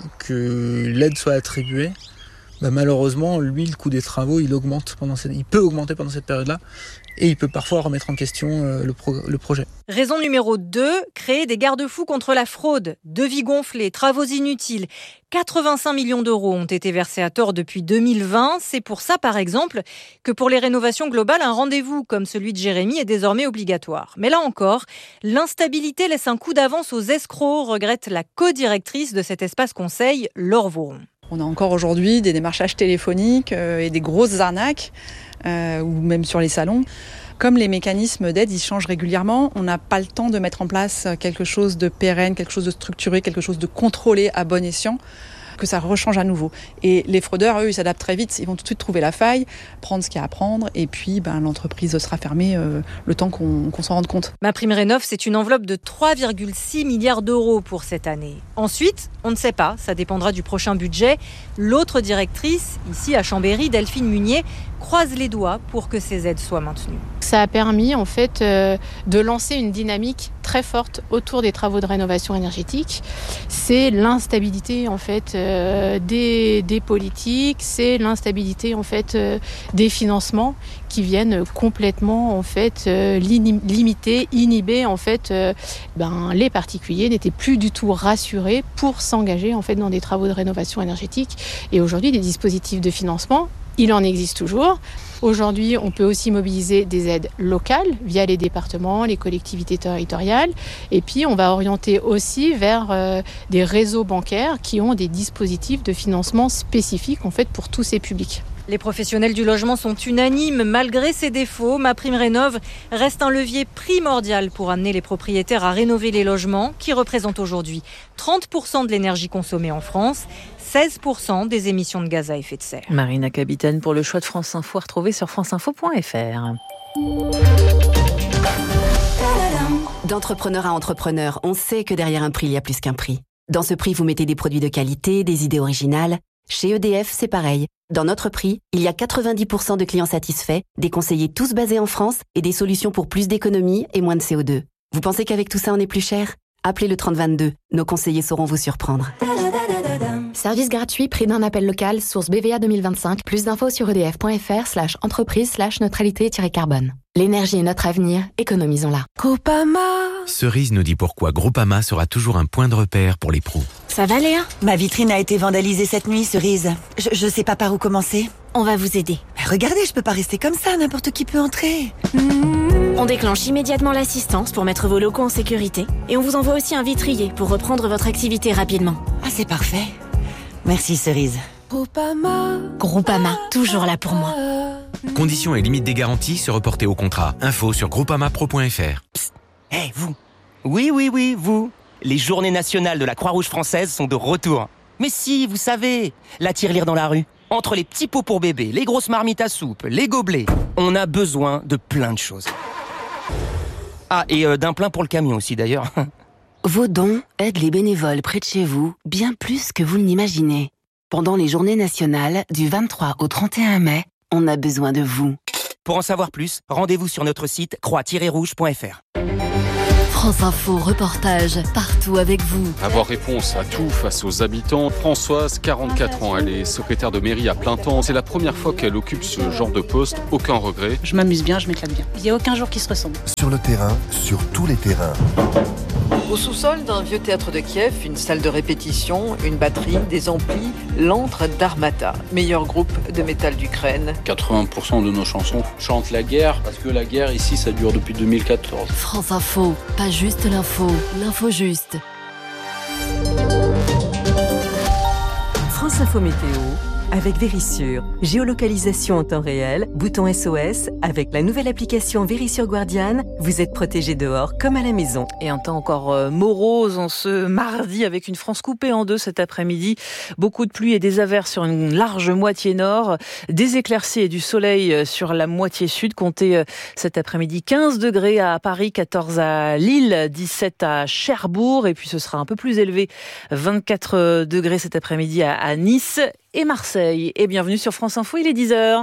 que l'aide soit attribuée, bah malheureusement, lui, le coût des travaux, il augmente pendant cette... il peut augmenter pendant cette période-là. Et il peut parfois remettre en question euh, le, pro- le projet. Raison numéro deux, créer des garde-fous contre la fraude. Devis gonflés, travaux inutiles. quatre-vingt-cinq millions d'euros ont été versés à tort depuis deux mille vingt. C'est pour ça, par exemple, que pour les rénovations globales, un rendez-vous comme celui de Jérémy est désormais obligatoire. Mais là encore, l'instabilité laisse un coup d'avance aux escrocs, regrette la co-directrice de cet espace conseil, Laure Vauron. On a encore aujourd'hui des démarchages téléphoniques euh, et des grosses arnaques, euh, ou même sur les salons. Comme les mécanismes d'aide, ils changent régulièrement, on n'a pas le temps de mettre en place quelque chose de pérenne, quelque chose de structuré, quelque chose de contrôlé à bon escient, que ça rechange à nouveau. Et les fraudeurs, eux, ils s'adaptent très vite, ils vont tout de suite trouver la faille, prendre ce qu'il y a à prendre, et puis ben, l'entreprise sera fermée euh, le temps qu'on, qu'on s'en rende compte. MaPrimeRénov', c'est une enveloppe de trois virgule six milliards d'euros pour cette année. Ensuite, on ne sait pas, ça dépendra du prochain budget. L'autre directrice, ici à Chambéry, Delphine Munier, croise les doigts pour que ces aides soient maintenues. Ça a permis en fait euh, de lancer une dynamique très forte autour des travaux de rénovation énergétique. C'est l'instabilité en fait euh, des, des politiques, c'est l'instabilité en fait euh, des financements qui viennent complètement en fait euh, limiter, inhiber en fait euh, ben, les particuliers n'étaient plus du tout rassurés pour s'engager en fait dans des travaux de rénovation énergétique. Et aujourd'hui, des dispositifs de financement, il en existe toujours. Aujourd'hui, on peut aussi mobiliser des aides locales via les départements, les collectivités territoriales. Et puis, on va orienter aussi vers euh, des réseaux bancaires qui ont des dispositifs de financement spécifiques en fait, pour tous ces publics. Les professionnels du logement sont unanimes. Malgré ses défauts, MaPrimeRénov' reste un levier primordial pour amener les propriétaires à rénover les logements qui représentent aujourd'hui trente pour cent de l'énergie consommée en France, seize pour cent des émissions de gaz à effet de serre. Marina Capitaine pour le choix de France Info, retrouvé sur franceinfo point f r. D'entrepreneur à entrepreneur, on sait que derrière un prix, il y a plus qu'un prix. Dans ce prix, vous mettez des produits de qualité, des idées originales. Chez E D F, c'est pareil. Dans notre prix, il y a quatre-vingt-dix pour cent de clients satisfaits, des conseillers tous basés en France et des solutions pour plus d'économie et moins de C O deux. Vous pensez qu'avec tout ça, on est plus cher ? Appelez le trente vingt-deux. Nos conseillers sauront vous surprendre. Service gratuit, prix d'un appel local, source B V A deux mille vingt-cinq. Plus d'infos sur edf.fr slash entreprise slash neutralité-carbone. L'énergie est notre avenir, économisons-la. Groupama. Cerise nous dit pourquoi Groupama sera toujours un point de repère pour les pros. Ça va Léa ? Ma vitrine a été vandalisée cette nuit, Cerise. Je, je sais pas par où commencer. On va vous aider. Mais regardez, je peux pas rester comme ça, n'importe qui peut entrer. Mmh. On déclenche immédiatement l'assistance pour mettre vos locaux en sécurité. Et on vous envoie aussi un vitrier pour reprendre votre activité rapidement. Ah, c'est parfait. Merci Cerise. Groupama. Groupama, toujours là pour moi. Conditions et limites des garanties se reporter au contrat. Info sur groupamapro point f r. Psst. Hé, hey, vous. Oui, oui, oui, vous. Les journées nationales de la Croix-Rouge française sont de retour. Mais si, vous savez, la tirelire dans la rue. Entre les petits pots pour bébé, les grosses marmites à soupe, les gobelets, on a besoin de plein de choses. Ah, et euh, d'un plein pour le camion aussi d'ailleurs. Vos dons aident les bénévoles près de chez vous bien plus que vous ne l'imaginez. Pendant les journées nationales, du vingt-trois au trente et un mai, on a besoin de vous. Pour en savoir plus, rendez-vous sur notre site croix tiret rouge point f r. France Info, reportage, partout avec vous. Avoir réponse à tout face aux habitants. Françoise, quarante-quatre ans, elle est secrétaire de mairie à plein temps. C'est la première fois qu'elle occupe ce genre de poste. Aucun regret. Je m'amuse bien, je m'éclate bien. Il n'y a aucun jour qui se ressemble. Sur le terrain, sur tous les terrains. Au sous-sol d'un vieux théâtre de Kiev, une salle de répétition, une batterie, des amplis, l'antre d'Armata, meilleur groupe de métal d'Ukraine. quatre-vingts pour cent de nos chansons chantent la guerre, parce que la guerre ici, ça dure depuis deux mille quatorze. France Info, pas juste l'info, l'info juste. France Info Météo avec Vérissure. Géolocalisation en temps réel, bouton S O S. Avec la nouvelle application Vérissure Guardian, vous êtes protégé dehors comme à la maison. Et un temps encore euh, morose en ce mardi avec une France coupée en deux cet après-midi. Beaucoup de pluie et des averses sur une large moitié nord. Des éclaircies et du soleil sur la moitié sud. Comptez euh, cet après-midi quinze degrés à Paris, quatorze à Lille, dix-sept à Cherbourg. Et puis ce sera un peu plus élevé, vingt-quatre degrés cet après-midi à, à Nice et Marseille. Et bienvenue sur France Info, il est dix heures.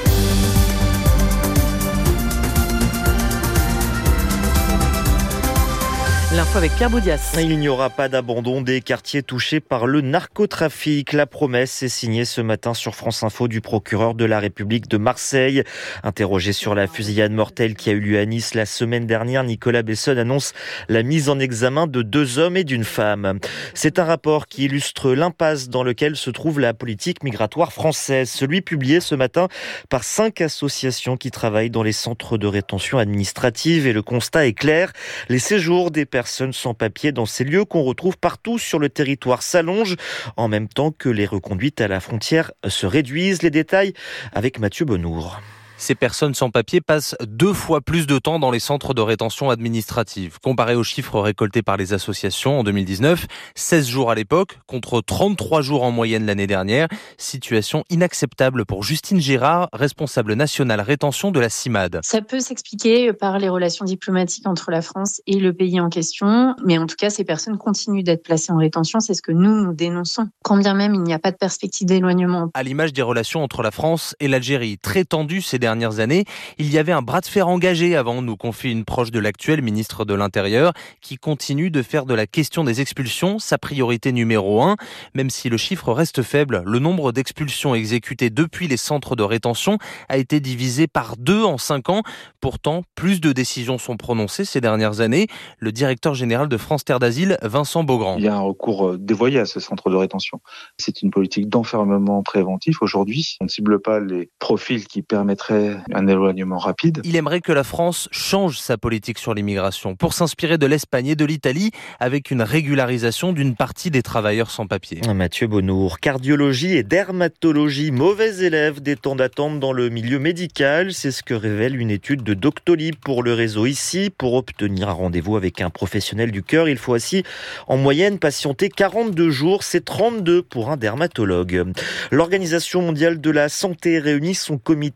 L'info avec Pierre Boudias. Il n'y aura pas d'abandon des quartiers touchés par le narcotrafic. La promesse est signée ce matin sur France Info du procureur de la République de Marseille. Interrogé sur la fusillade mortelle qui a eu lieu à Nice la semaine dernière, Nicolas Besson annonce la mise en examen de deux hommes et d'une femme. C'est un rapport qui illustre l'impasse dans lequel se trouve la politique migratoire française. Celui publié ce matin par cinq associations qui travaillent dans les centres de rétention administrative. Et le constat est clair, les séjours des personnes sans papier dans ces lieux qu'on retrouve partout sur le territoire s'allongent, en même temps que les reconduites à la frontière se réduisent. Les détails avec Mathieu Bonnour. Ces personnes sans papier passent deux fois plus de temps dans les centres de rétention administrative. Comparé aux chiffres récoltés par les associations en deux mille dix-neuf, seize jours à l'époque, contre trente-trois jours en moyenne l'année dernière. Situation inacceptable pour Justine Gérard, responsable nationale rétention de la CIMAD. Ça peut s'expliquer par les relations diplomatiques entre la France et le pays en question, mais en tout cas, ces personnes continuent d'être placées en rétention, c'est ce que nous, nous dénonçons. Quand bien même il n'y a pas de perspective d'éloignement. À l'image des relations entre la France et l'Algérie, très tendues ces dernières dernières années, il y avait un bras de fer engagé avant, nous confie une proche de l'actuel ministre de l'Intérieur, qui continue de faire de la question des expulsions sa priorité numéro un. Même si le chiffre reste faible, le nombre d'expulsions exécutées depuis les centres de rétention a été divisé par deux en cinq ans. Pourtant, plus de décisions sont prononcées ces dernières années. Le directeur général de France Terre d'Asile, Vincent Beaugrand. Il y a un recours dévoyé à ce centre de rétention. C'est une politique d'enfermement préventif aujourd'hui. On ne cible pas les profils qui permettraient un éloignement rapide. Il aimerait que la France change sa politique sur l'immigration pour s'inspirer de l'Espagne et de l'Italie avec une régularisation d'une partie des travailleurs sans papier. Mathieu Bonnour, cardiologie et dermatologie, mauvais élèves des temps d'attente dans le milieu médical. C'est ce que révèle une étude de Doctolib pour le réseau ici. Pour obtenir un rendez-vous avec un professionnel du cœur, il faut ainsi en moyenne patienter quarante-deux jours. C'est trente-deux pour un dermatologue. L'Organisation mondiale de la santé réunit son comité d'urgence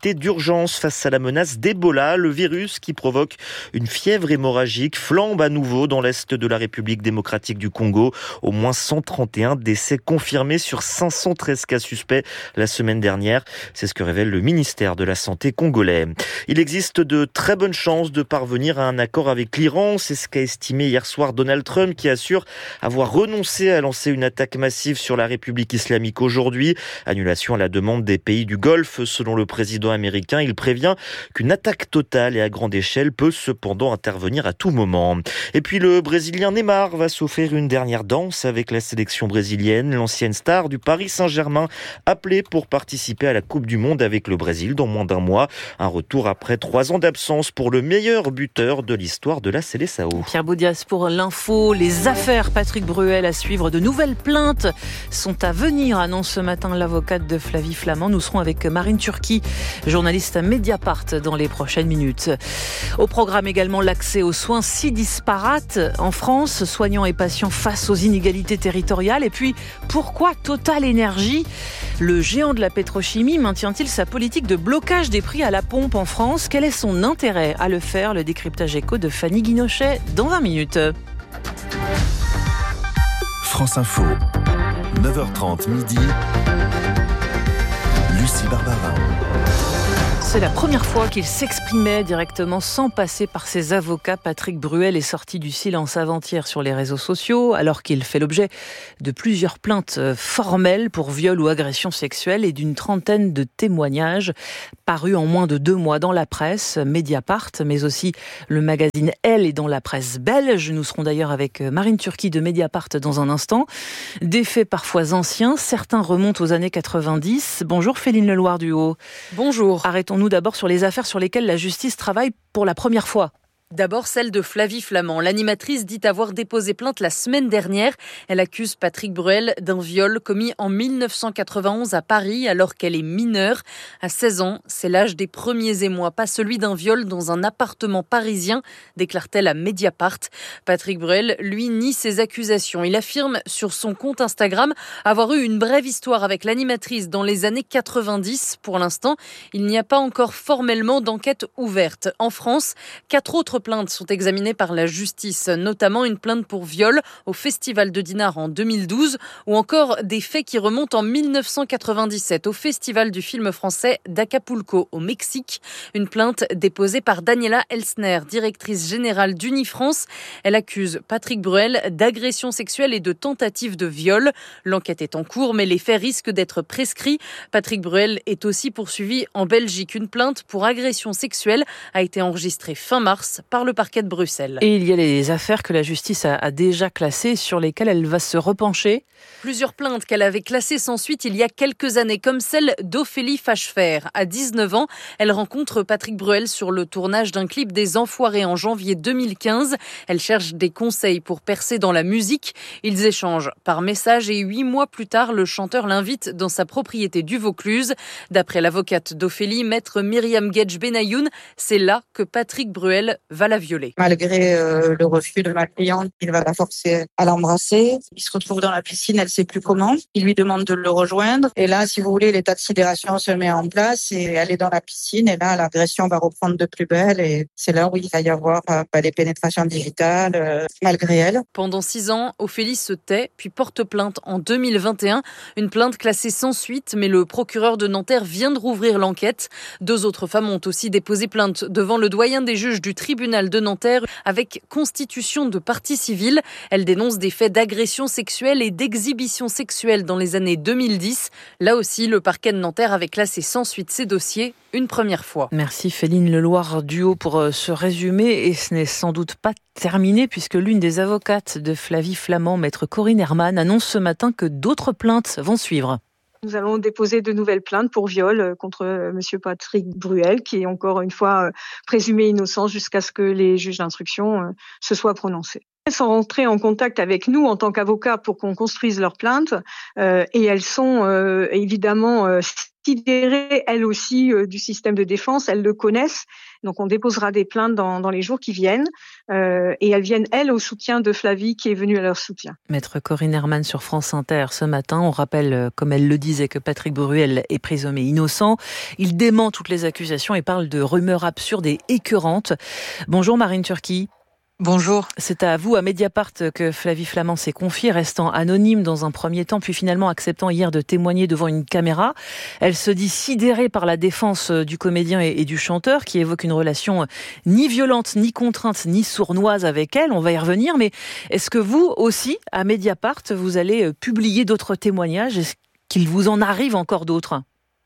d'urgence face à la menace d'Ebola. Le virus qui provoque une fièvre hémorragique flambe à nouveau dans l'est de la République démocratique du Congo. Au moins cent trente et un décès confirmés sur cinq cent treize cas suspects la semaine dernière. C'est ce que révèle le ministère de la Santé congolais. Il existe de très bonnes chances de parvenir à un accord avec l'Iran. C'est ce qu'a estimé hier soir Donald Trump, qui assure avoir renoncé à lancer une attaque massive sur la République islamique aujourd'hui. Annulation à la demande des pays du Golfe. Selon le président américain, il prévient qu'une attaque totale et à grande échelle peut cependant intervenir à tout moment. Et puis le Brésilien Neymar va s'offrir une dernière danse avec la sélection brésilienne. L'ancienne star du Paris Saint-Germain appelée pour participer à la Coupe du Monde avec le Brésil dans moins d'un mois. Un retour après trois ans d'absence pour le meilleur buteur de l'histoire de la Seleção. Pierre Boudias pour l'info. Les affaires Patrick Bruel à suivre. De nouvelles plaintes sont à venir, annonce ce matin l'avocate de Flavie Flament. Nous serons avec Marine Turki, journaliste à Mediapart, dans les prochaines minutes. Au programme également l'accès aux soins si disparate en France, soignants et patients face aux inégalités territoriales. Et puis, pourquoi Total Énergie, le géant de la pétrochimie, maintient-il sa politique de blocage des prix à la pompe en France? Quel est son intérêt à le faire? Le décryptage éco de Fanny Guinochet dans vingt minutes. France Info, neuf heures trente midi, Lucie Barbarin. C'est la première fois qu'il s'exprimait directement sans passer par ses avocats. Patrick Bruel est sorti du silence avant-hier sur les réseaux sociaux alors qu'il fait l'objet de plusieurs plaintes formelles pour viol ou agression sexuelle et d'une trentaine de témoignages parus en moins de deux mois dans la presse, Mediapart, mais aussi le magazine Elle et dans la presse belge. Nous serons d'ailleurs avec Marine Turki de Mediapart dans un instant. Des faits parfois anciens, certains remontent aux années quatre-vingt-dix. Bonjour Féline Leloir-Duhaut. Bonjour. Arrêtons-nous d'abord sur les affaires sur lesquelles la justice travaille pour la première fois. D'abord celle de Flavie Flament. L'animatrice dit avoir déposé plainte la semaine dernière. Elle accuse Patrick Bruel d'un viol commis en mille neuf cent quatre-vingt-onze à Paris alors qu'elle est mineure. À seize ans, c'est l'âge des premiers émois, pas celui d'un viol dans un appartement parisien, déclare-t-elle à Mediapart. Patrick Bruel, lui, nie ces accusations. Il affirme sur son compte Instagram avoir eu une brève histoire avec l'animatrice dans les années quatre-vingt-dix. Pour l'instant, il n'y a pas encore formellement d'enquête ouverte. En France, quatre autres plaintes sont examinées par la justice, notamment une plainte pour viol au Festival de Dinard en deux mille douze ou encore des faits qui remontent en mille neuf cent quatre-vingt-dix-sept au Festival du film français d'Acapulco au Mexique. Une plainte déposée par Daniela Elsner, directrice générale d'Unifrance. Elle accuse Patrick Bruel d'agression sexuelle et de tentative de viol. L'enquête est en cours, mais les faits risquent d'être prescrits. Patrick Bruel est aussi poursuivi en Belgique. Une plainte pour agression sexuelle a été enregistrée fin mars par le parquet de Bruxelles. Et il y a les affaires que la justice a, a déjà classées, sur lesquelles elle va se repencher. Plusieurs plaintes qu'elle avait classées sans suite il y a quelques années, comme celle d'Ophélie Fachefer. À dix-neuf ans, elle rencontre Patrick Bruel sur le tournage d'un clip des Enfoirés en janvier deux mille quinze. Elle cherche des conseils pour percer dans la musique. Ils échangent par message et huit mois plus tard, le chanteur l'invite dans sa propriété du Vaucluse. D'après l'avocate d'Ophélie, maître Myriam Gedj Benayoun, c'est là que Patrick Bruel va la violer. Malgré euh, le refus de ma cliente, il va la forcer à l'embrasser. Il se retrouve dans la piscine, elle ne sait plus comment. Il lui demande de le rejoindre. Et là, si vous voulez, l'état de sidération se met en place et elle est dans la piscine. Et là, l'agression va reprendre de plus belle. Et c'est là où il va y avoir euh, des pénétrations digitales euh, malgré elle. Pendant six ans, Ophélie se tait, puis porte plainte en deux mille vingt et un. Une plainte classée sans suite, mais le procureur de Nanterre vient de rouvrir l'enquête. Deux autres femmes ont aussi déposé plainte devant le doyen des juges du tribunal de Nanterre avec constitution de partie civile. Elle dénonce des faits d'agression sexuelle et d'exhibition sexuelle dans les années deux mille dix. Là aussi, le parquet de Nanterre avait classé sans suite ces dossiers une première fois. Merci Féline Leloir-Duhaut pour ce résumé. Et ce n'est sans doute pas terminé puisque l'une des avocates de Flavie Flament, maître Corinne Herman, annonce ce matin que d'autres plaintes vont suivre. Nous allons déposer de nouvelles plaintes pour viol contre monsieur Patrick Bruel, qui est encore une fois présumé innocent jusqu'à ce que les juges d'instruction se soient prononcés. Elles sont rentrées en contact avec nous en tant qu'avocats pour qu'on construise leur plainte euh, et elles sont euh, évidemment euh, sidérées elles aussi euh, du système de défense, elles le connaissent. Donc on déposera des plaintes dans, dans les jours qui viennent euh, et elles viennent elles au soutien de Flavie qui est venue à leur soutien. Maître Corinne Herman sur France Inter ce matin, on rappelle comme elle le disait que Patrick Bruel est présumé innocent. Il dément toutes les accusations et parle de rumeurs absurdes et écœurantes. Bonjour Marine Turki. Bonjour. C'est à vous, à Mediapart, que Flavie Flament s'est confiée, restant anonyme dans un premier temps, puis finalement acceptant hier de témoigner devant une caméra. Elle se dit sidérée par la défense du comédien et du chanteur, qui évoque une relation ni violente, ni contrainte, ni sournoise avec elle. On va y revenir, mais est-ce que vous aussi, à Mediapart, vous allez publier d'autres témoignages ? Est-ce qu'il vous en arrive encore d'autres ?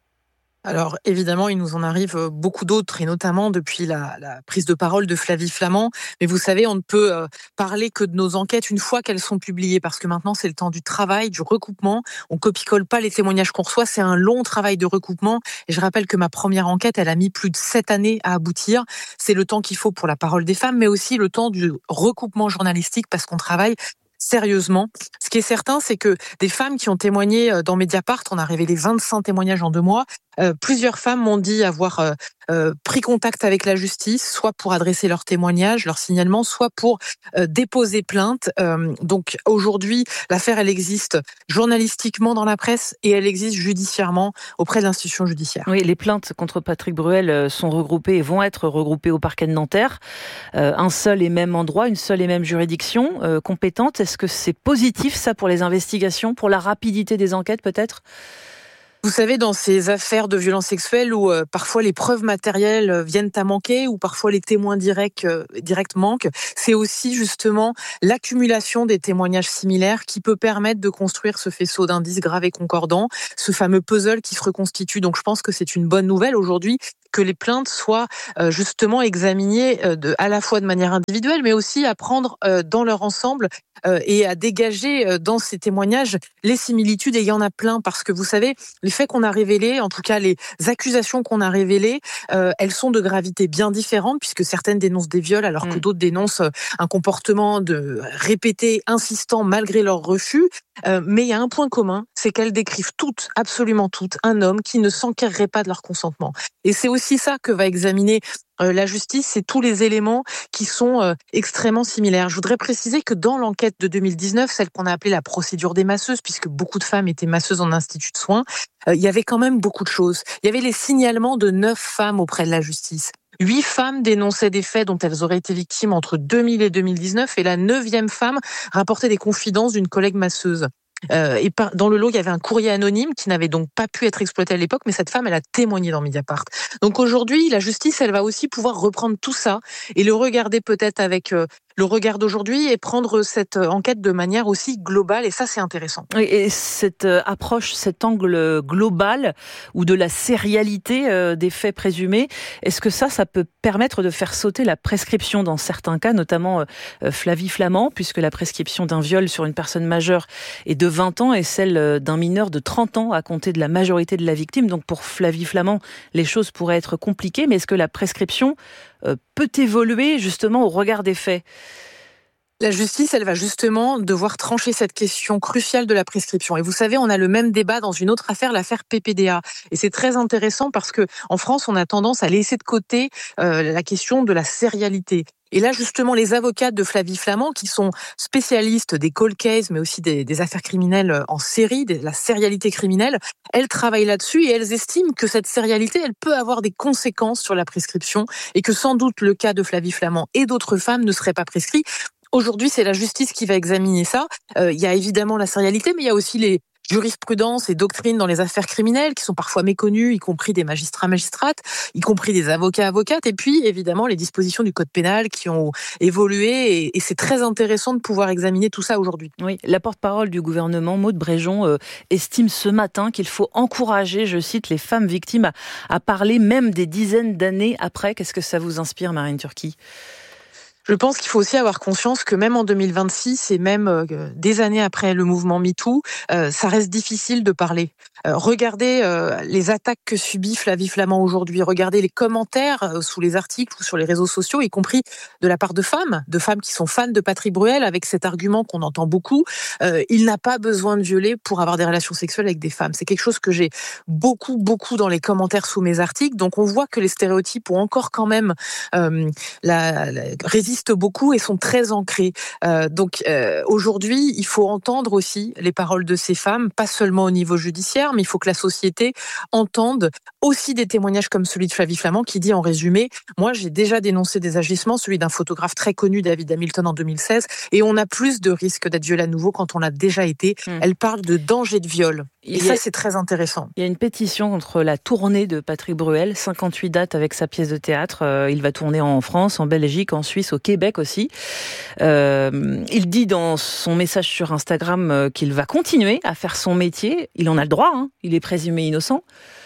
Alors évidemment, il nous en arrive beaucoup d'autres, et notamment depuis la, la prise de parole de Flavie Flament. Mais vous savez, on ne peut euh, parler que de nos enquêtes une fois qu'elles sont publiées, parce que maintenant c'est le temps du travail, du recoupement. On copie-colle pas les témoignages qu'on reçoit, c'est un long travail de recoupement. Et je rappelle que ma première enquête, elle a mis plus de sept années à aboutir. C'est le temps qu'il faut pour la parole des femmes, mais aussi le temps du recoupement journalistique, parce qu'on travaille sérieusement. Ce qui est certain, c'est que des femmes qui ont témoigné dans Mediapart, on a révélé vingt-cinq témoignages en deux mois, euh, plusieurs femmes m'ont dit avoir euh, euh, pris contact avec la justice, soit pour adresser leur témoignage, leur signalement, soit pour euh, déposer plainte. Euh, donc aujourd'hui, l'affaire, elle existe journalistiquement dans la presse et elle existe judiciairement auprès de l'institution judiciaire. Oui, les plaintes contre Patrick Bruel sont regroupées et vont être regroupées au parquet de Nanterre. Euh, un seul et même endroit, une seule et même juridiction euh, compétente. Est-ce que c'est positif, ça, pour les investigations, pour la rapidité des enquêtes, peut-être ? Vous savez, dans ces affaires de violences sexuelles où euh, parfois les preuves matérielles euh, viennent à manquer, ou parfois les témoins directs, euh, directs manquent, c'est aussi justement l'accumulation des témoignages similaires qui peut permettre de construire ce faisceau d'indices graves et concordants, ce fameux puzzle qui se reconstitue. Donc je pense que c'est une bonne nouvelle aujourd'hui que les plaintes soient euh, justement examinées euh, de, à la fois de manière individuelle, mais aussi à prendre euh, dans leur ensemble euh, et à dégager euh, dans ces témoignages les similitudes. Et il y en a plein, parce que vous savez, les faits qu'on a révélés, en tout cas les accusations qu'on a révélées, euh, elles sont de gravité bien différente, puisque certaines dénoncent des viols alors mmh. que d'autres dénoncent un comportement de répété, insistant, malgré leur refus. Euh, mais il y a un point commun, c'est qu'elles décrivent toutes, absolument toutes, un homme qui ne s'enquérerait pas de leur consentement. Et c'est aussi ça que va examiner euh, la justice, c'est tous les éléments qui sont euh, extrêmement similaires. Je voudrais préciser que dans l'enquête de deux mille dix-neuf, celle qu'on a appelée la procédure des masseuses, puisque beaucoup de femmes étaient masseuses en institut de soins, euh, il y avait quand même beaucoup de choses. Il y avait les signalements de neuf femmes auprès de la justice. Huit femmes dénonçaient des faits dont elles auraient été victimes entre deux mille et deux mille dix-neuf, et la neuvième femme rapportait des confidences d'une collègue masseuse. Euh, et par, dans le lot, il y avait un courrier anonyme qui n'avait donc pas pu être exploité à l'époque, mais cette femme, elle a témoigné dans Mediapart. Donc aujourd'hui, la justice, elle va aussi pouvoir reprendre tout ça et le regarder peut-être avec euh, le regard d'aujourd'hui et prendre cette enquête de manière aussi globale, et ça, c'est intéressant. Oui, et cette approche, cet angle global ou de la sérialité euh, des faits présumés, est-ce que ça, ça peut permettre de faire sauter la prescription dans certains cas, notamment euh, Flavie Flament, puisque la prescription d'un viol sur une personne majeure est de vingt ans et celle d'un mineur de trente ans à compter de la majorité de la victime. Donc pour Flavie Flament, les choses pourraient être compliquées, mais est-ce que la prescription euh, peut évoluer justement au regard des faits ? La justice, elle va justement devoir trancher cette question cruciale de la prescription. Et vous savez, on a le même débat dans une autre affaire, l'affaire P P D A. Et c'est très intéressant parce que en France, on a tendance à laisser de côté euh, la question de la sérialité. Et là, justement, les avocats de Flavie Flament, qui sont spécialistes des cold cases, mais aussi des, des affaires criminelles en série, de la sérialité criminelle, elles travaillent là-dessus et elles estiment que cette sérialité, elle peut avoir des conséquences sur la prescription et que sans doute le cas de Flavie Flament et d'autres femmes ne serait pas prescrit. Aujourd'hui, c'est la justice qui va examiner ça. Euh, il y a évidemment la sérialité, mais il y a aussi les jurisprudences et doctrines dans les affaires criminelles qui sont parfois méconnues, y compris des magistrats, magistrates, y compris des avocats, avocates, et puis évidemment les dispositions du code pénal qui ont évolué, et, et c'est très intéressant de pouvoir examiner tout ça aujourd'hui. Oui, la porte-parole du gouvernement, Maud Bréjon, euh, estime ce matin qu'il faut encourager, je cite, les femmes victimes à, à parler même des dizaines d'années après. Qu'est-ce que ça vous inspire, Marine Turki ? Je pense qu'il faut aussi avoir conscience que même en deux mille vingt-six et même euh, des années après le mouvement MeToo, euh, ça reste difficile de parler. Euh, regardez euh, les attaques que subit Flavie Flament aujourd'hui, regardez les commentaires euh, sous les articles ou sur les réseaux sociaux, y compris de la part de femmes, de femmes qui sont fans de Patrick Bruel, avec cet argument qu'on entend beaucoup, euh, il n'a pas besoin de violer pour avoir des relations sexuelles avec des femmes. C'est quelque chose que j'ai beaucoup, beaucoup dans les commentaires sous mes articles, donc on voit que les stéréotypes ont encore quand même euh, la, la résistent beaucoup et sont très ancrés. Euh, donc euh, aujourd'hui, il faut entendre aussi les paroles de ces femmes, pas seulement au niveau judiciaire, mais il faut que la société entende aussi des témoignages comme celui de Flavie Flament qui dit en résumé, moi j'ai déjà dénoncé des agissements, celui d'un photographe très connu, David Hamilton, en deux mille seize, et on a plus de risques d'être violé à nouveau quand on l'a déjà été. Mmh. Elle parle de danger de viol. Et ça, c'est très intéressant. Il y a une pétition contre la tournée de Patrick Bruel, cinquante-huit dates avec sa pièce de théâtre. Euh, il va tourner en France, en Belgique, en Suisse, au Québec aussi. Euh, il dit dans son message sur Instagram euh, qu'il va continuer à faire son métier. Il en a le droit, hein. Il est présumé innocent.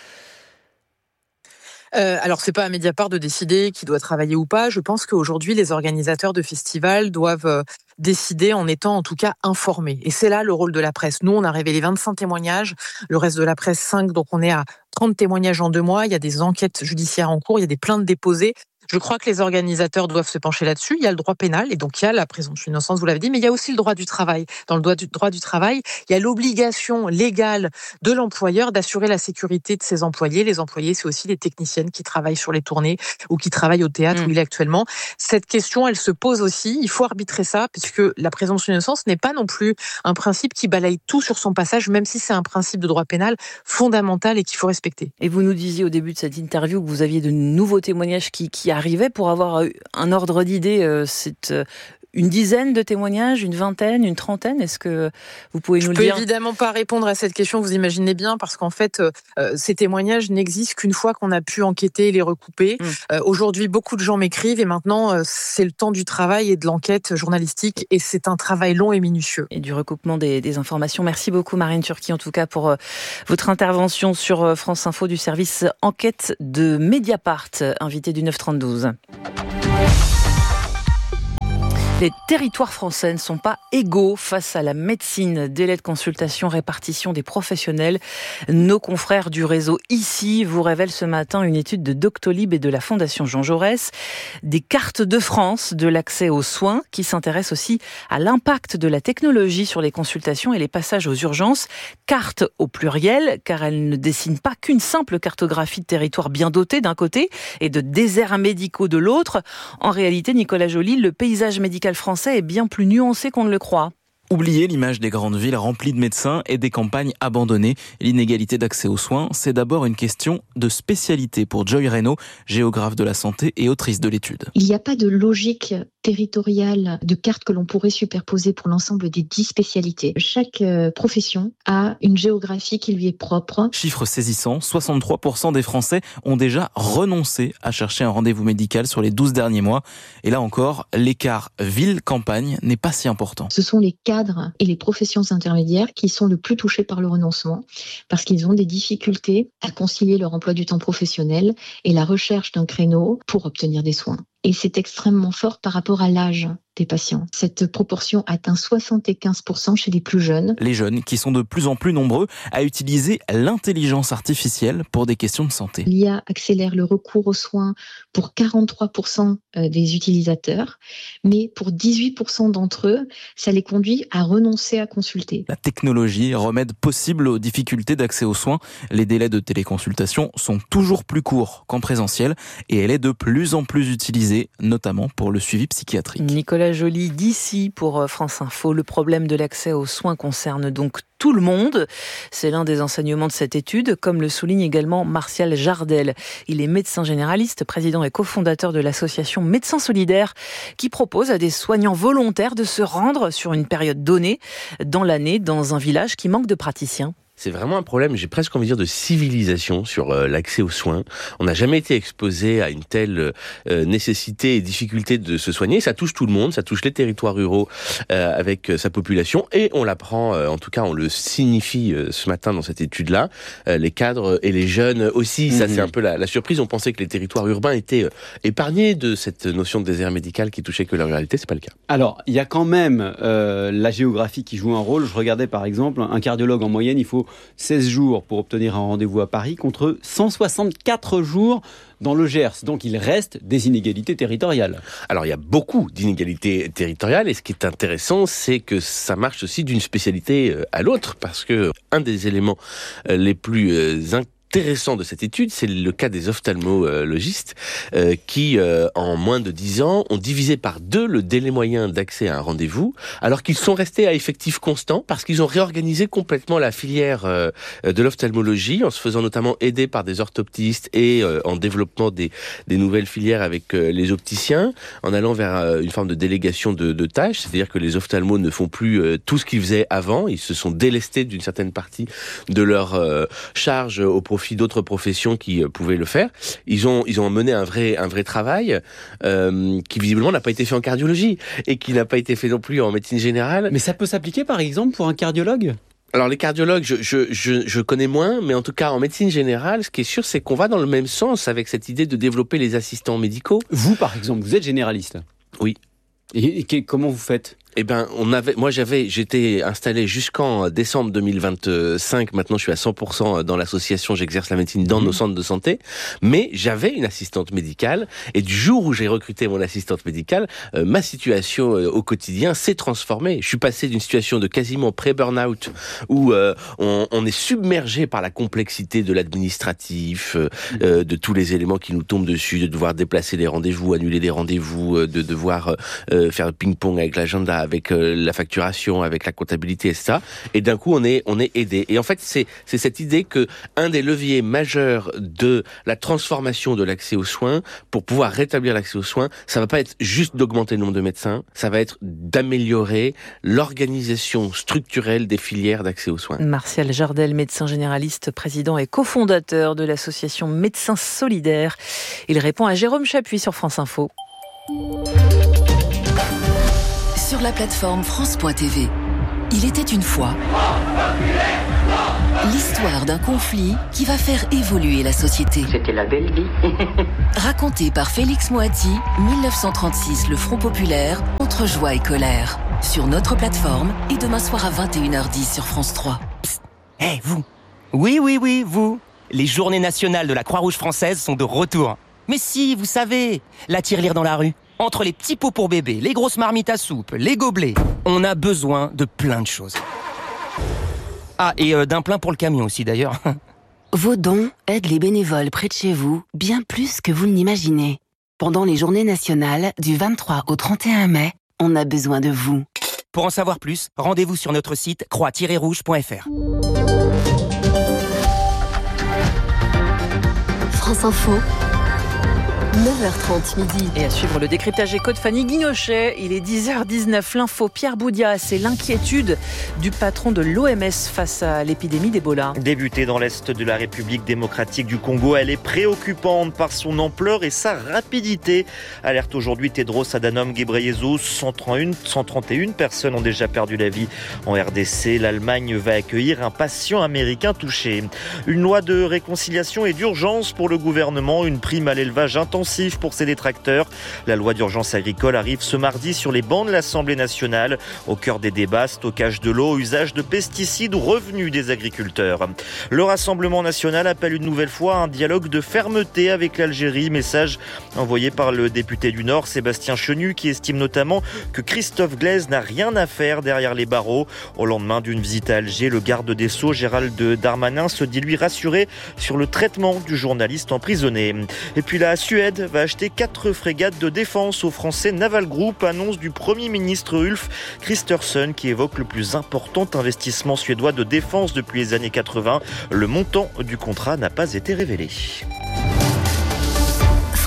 Euh, alors, c'est pas à Mediapart de décider qui doit travailler ou pas. Je pense qu'aujourd'hui, les organisateurs de festivals doivent euh, décider en étant en tout cas informés. Et c'est là le rôle de la presse. Nous, on a révélé vingt-cinq témoignages, le reste de la presse cinq, donc on est à trente témoignages en deux mois. Il y a des enquêtes judiciaires en cours, il y a des plaintes déposées. Je crois que les organisateurs doivent se pencher là-dessus. Il y a le droit pénal, et donc il y a la présomption d'innocence, vous l'avez dit, mais il y a aussi le droit du travail. Dans le droit du, droit du travail, il y a l'obligation légale de l'employeur d'assurer la sécurité de ses employés. Les employés, c'est aussi les techniciennes qui travaillent sur les tournées ou qui travaillent au théâtre mmh. où il est actuellement. Cette question, elle se pose aussi. Il faut arbitrer ça, puisque la présomption d'innocence n'est pas non plus un principe qui balaye tout sur son passage, même si c'est un principe de droit pénal fondamental et qu'il faut respecter. Et vous nous disiez au début de cette interview que vous aviez de nouveaux témoignages qui, qui arrivaient. Pour avoir un ordre d'idée, euh, c'est euh, une dizaine de témoignages, une vingtaine, une trentaine. Est-ce que vous pouvez nous le dire ? Je peux évidemment pas répondre à cette question, vous imaginez bien, parce qu'en fait, euh, ces témoignages n'existent qu'une fois qu'on a pu enquêter et les recouper. Mmh. Euh, aujourd'hui, beaucoup de gens m'écrivent et maintenant, euh, c'est le temps du travail et de l'enquête journalistique et c'est un travail long et minutieux. Et du recoupement des, des informations. Merci beaucoup Marine Turki, en tout cas, pour euh, votre intervention sur euh, France Info du service enquête de Mediapart, invité du neuf trente douze. Les territoires français ne sont pas égaux face à la médecine. Délai de consultation, répartition des professionnels. Nos confrères du réseau Ici vous révèlent ce matin une étude de Doctolib et de la Fondation Jean Jaurès. Des cartes de France de l'accès aux soins qui s'intéressent aussi à l'impact de la technologie sur les consultations et les passages aux urgences. Cartes au pluriel, car elles ne dessinent pas qu'une simple cartographie de territoires bien dotés d'un côté et de déserts médicaux de l'autre. En réalité, Nicolas Joly, le paysage médical français est bien plus nuancé qu'on ne le croit. Oubliez l'image des grandes villes remplies de médecins et des campagnes abandonnées. L'inégalité d'accès aux soins, c'est d'abord une question de spécialité pour Joy Reynaud, géographe de la santé et autrice de l'étude. Il n'y a pas de logique territoriale de carte que l'on pourrait superposer pour l'ensemble des dix spécialités. Chaque euh, profession a une géographie qui lui est propre. Chiffre saisissant, soixante-trois pour cent des Français ont déjà renoncé à chercher un rendez-vous médical sur les douze derniers mois. Et là encore, l'écart ville-campagne n'est pas si important. Ce sont les cadres et les professions intermédiaires qui sont le plus touchés par le renoncement parce qu'ils ont des difficultés à concilier leur emploi du temps professionnel et la recherche d'un créneau pour obtenir des soins. Et c'est extrêmement fort par rapport à l'âge des patients. Cette proportion atteint soixante-quinze pour cent chez les plus jeunes. Les jeunes qui sont de plus en plus nombreux à utiliser l'intelligence artificielle pour des questions de santé. L'I A accélère le recours aux soins pour quarante-trois pour cent des utilisateurs, mais pour dix-huit pour cent d'entre eux, ça les conduit à renoncer à consulter. La technologie, remède possible aux difficultés d'accès aux soins. Les délais de téléconsultation sont toujours plus courts qu'en présentiel et elle est de plus en plus utilisée, notamment pour le suivi psychiatrique. Nicolas Joly d'Ici pour France Info. Le problème de l'accès aux soins concerne donc tout le monde. C'est l'un des enseignements de cette étude, comme le souligne également Martial Jardel. Il est médecin généraliste, président et cofondateur de l'association Médecins Solidaires, qui propose à des soignants volontaires de se rendre sur une période donnée dans l'année dans un village qui manque de praticiens. C'est vraiment un problème, j'ai presque envie de dire, de civilisation sur euh, l'accès aux soins. On n'a jamais été exposé à une telle euh, nécessité et difficulté de se soigner. Ça touche tout le monde, ça touche les territoires ruraux euh, avec euh, sa population. Et on l'apprend, euh, en tout cas on le signifie euh, ce matin dans cette étude-là. Euh, les cadres et les jeunes aussi, ça mmh. c'est un peu la, la surprise. On pensait que les territoires urbains étaient euh, épargnés de cette notion de désert médical qui touchait que la ruralité. C'est pas le cas. Alors, il y a quand même euh, la géographie qui joue un rôle. Je regardais par exemple, un cardiologue en moyenne, il faut seize jours pour obtenir un rendez-vous à Paris contre cent soixante-quatre jours dans le Gers. Donc il reste des inégalités territoriales. Alors il y a beaucoup d'inégalités territoriales et ce qui est intéressant, c'est que ça marche aussi d'une spécialité à l'autre, parce que un des éléments les plus intéressants intéressant de cette étude, c'est le cas des ophtalmologistes euh, qui, euh, en moins de dix ans, ont divisé par deux le délai moyen d'accès à un rendez-vous, alors qu'ils sont restés à effectif constant parce qu'ils ont réorganisé complètement la filière euh, de l'ophtalmologie, en se faisant notamment aider par des orthoptistes et euh, en développant des, des nouvelles filières avec euh, les opticiens, en allant vers euh, une forme de délégation de, de tâches, c'est-à-dire que les ophtalmos ne font plus euh, tout ce qu'ils faisaient avant, ils se sont délestés d'une certaine partie de leur euh, charge au profit d'autres professions qui euh, pouvaient le faire. Ils ont ils ont mené un vrai un vrai travail euh, qui visiblement n'a pas été fait en cardiologie et qui n'a pas été fait non plus en médecine générale. Mais ça peut s'appliquer par exemple pour un cardiologue ? Alors les cardiologues, je, je, je, je connais moins, mais en tout cas en médecine générale, ce qui est sûr, c'est qu'on va dans le même sens avec cette idée de développer les assistants médicaux. Vous par exemple, vous êtes généraliste ? Oui. Et, et comment vous faites ? Eh ben, on avait, moi j'avais, j'étais installé jusqu'en décembre deux mille vingt-cinq. Maintenant, je suis à cent pour cent dans l'association. J'exerce la médecine dans mmh. nos centres de santé. Mais j'avais une assistante médicale. Et du jour où j'ai recruté mon assistante médicale, euh, ma situation euh, au quotidien s'est transformée. Je suis passé d'une situation de quasiment pré-burnout où euh, on, on est submergé par la complexité de l'administratif, euh, euh, de tous les éléments qui nous tombent dessus, de devoir déplacer des rendez-vous, annuler des rendez-vous, euh, de devoir euh, faire ping-pong avec l'agenda, avec euh, la facturation, avec la comptabilité, et cetera. Et d'un coup, on est on est aidé. Et en fait, c'est c'est cette idée que un des leviers majeurs de la transformation de l'accès aux soins, pour pouvoir rétablir l'accès aux soins, ça va pas être juste d'augmenter le nombre de médecins, ça va être d'améliorer l'organisation structurelle des filières d'accès aux soins. Martial Jardel, médecin généraliste, président et cofondateur de l'association Médecins Solidaires. Il répond à Jérôme Chapuis sur France Info. Sur la plateforme France point T V. Il était une fois l'histoire d'un conflit qui va faire évoluer la société. C'était la belle vie. Raconté par Félix Moati, dix-neuf cent trente-six, le Front populaire, entre joie et colère. Sur notre plateforme et demain soir à vingt et une heures dix sur France trois. Psst, hé hey, vous. Oui, oui, oui, vous. Les journées nationales de la Croix-Rouge française sont de retour. Mais si, vous savez, la tirelire dans la rue. Entre les petits pots pour bébé, les grosses marmites à soupe, les gobelets, on a besoin de plein de choses. Ah, et euh, d'un plein pour le camion aussi d'ailleurs. Vos dons aident les bénévoles près de chez vous bien plus que vous ne l'imaginez. Pendant les journées nationales du vingt-trois au trente et un mai, on a besoin de vous. Pour en savoir plus, rendez-vous sur notre site croix tiret rouge point f r. France Info. neuf heures trente midi. Et à suivre le décryptage éco de Fanny Guinochet. Il est dix heures dix-neuf. L'info, Pierre Boudia, c'est l'inquiétude du patron de l'O M S face à l'épidémie d'Ebola. Débutée dans l'Est de la République démocratique du Congo, elle est préoccupante par son ampleur et sa rapidité. Alerte aujourd'hui Tedros Adhanom Ghebreyesus. cent trente et une personnes ont déjà perdu la vie en R D C. L'Allemagne va accueillir un patient américain touché. Une loi de réconciliation et d'urgence pour le gouvernement. Une prime à l'élevage intensif pour ses détracteurs. La loi d'urgence agricole arrive ce mardi sur les bancs de l'Assemblée nationale. Au cœur des débats, stockage de l'eau, usage de pesticides ou revenus des agriculteurs. Le Rassemblement national appelle une nouvelle fois un dialogue de fermeté avec l'Algérie. Message envoyé par le député du Nord, Sébastien Chenu, qui estime notamment que Christophe Glaise n'a rien à faire derrière les barreaux. Au lendemain d'une visite à Alger, le garde des Sceaux, Gérald Darmanin, se dit lui rassuré sur le traitement du journaliste emprisonné. Et puis la Suède va acheter quatre frégates de défense au français Naval Group, annonce du Premier ministre Ulf Kristersson qui évoque le plus important investissement suédois de défense depuis les années quatre-vingts. Le montant du contrat n'a pas été révélé.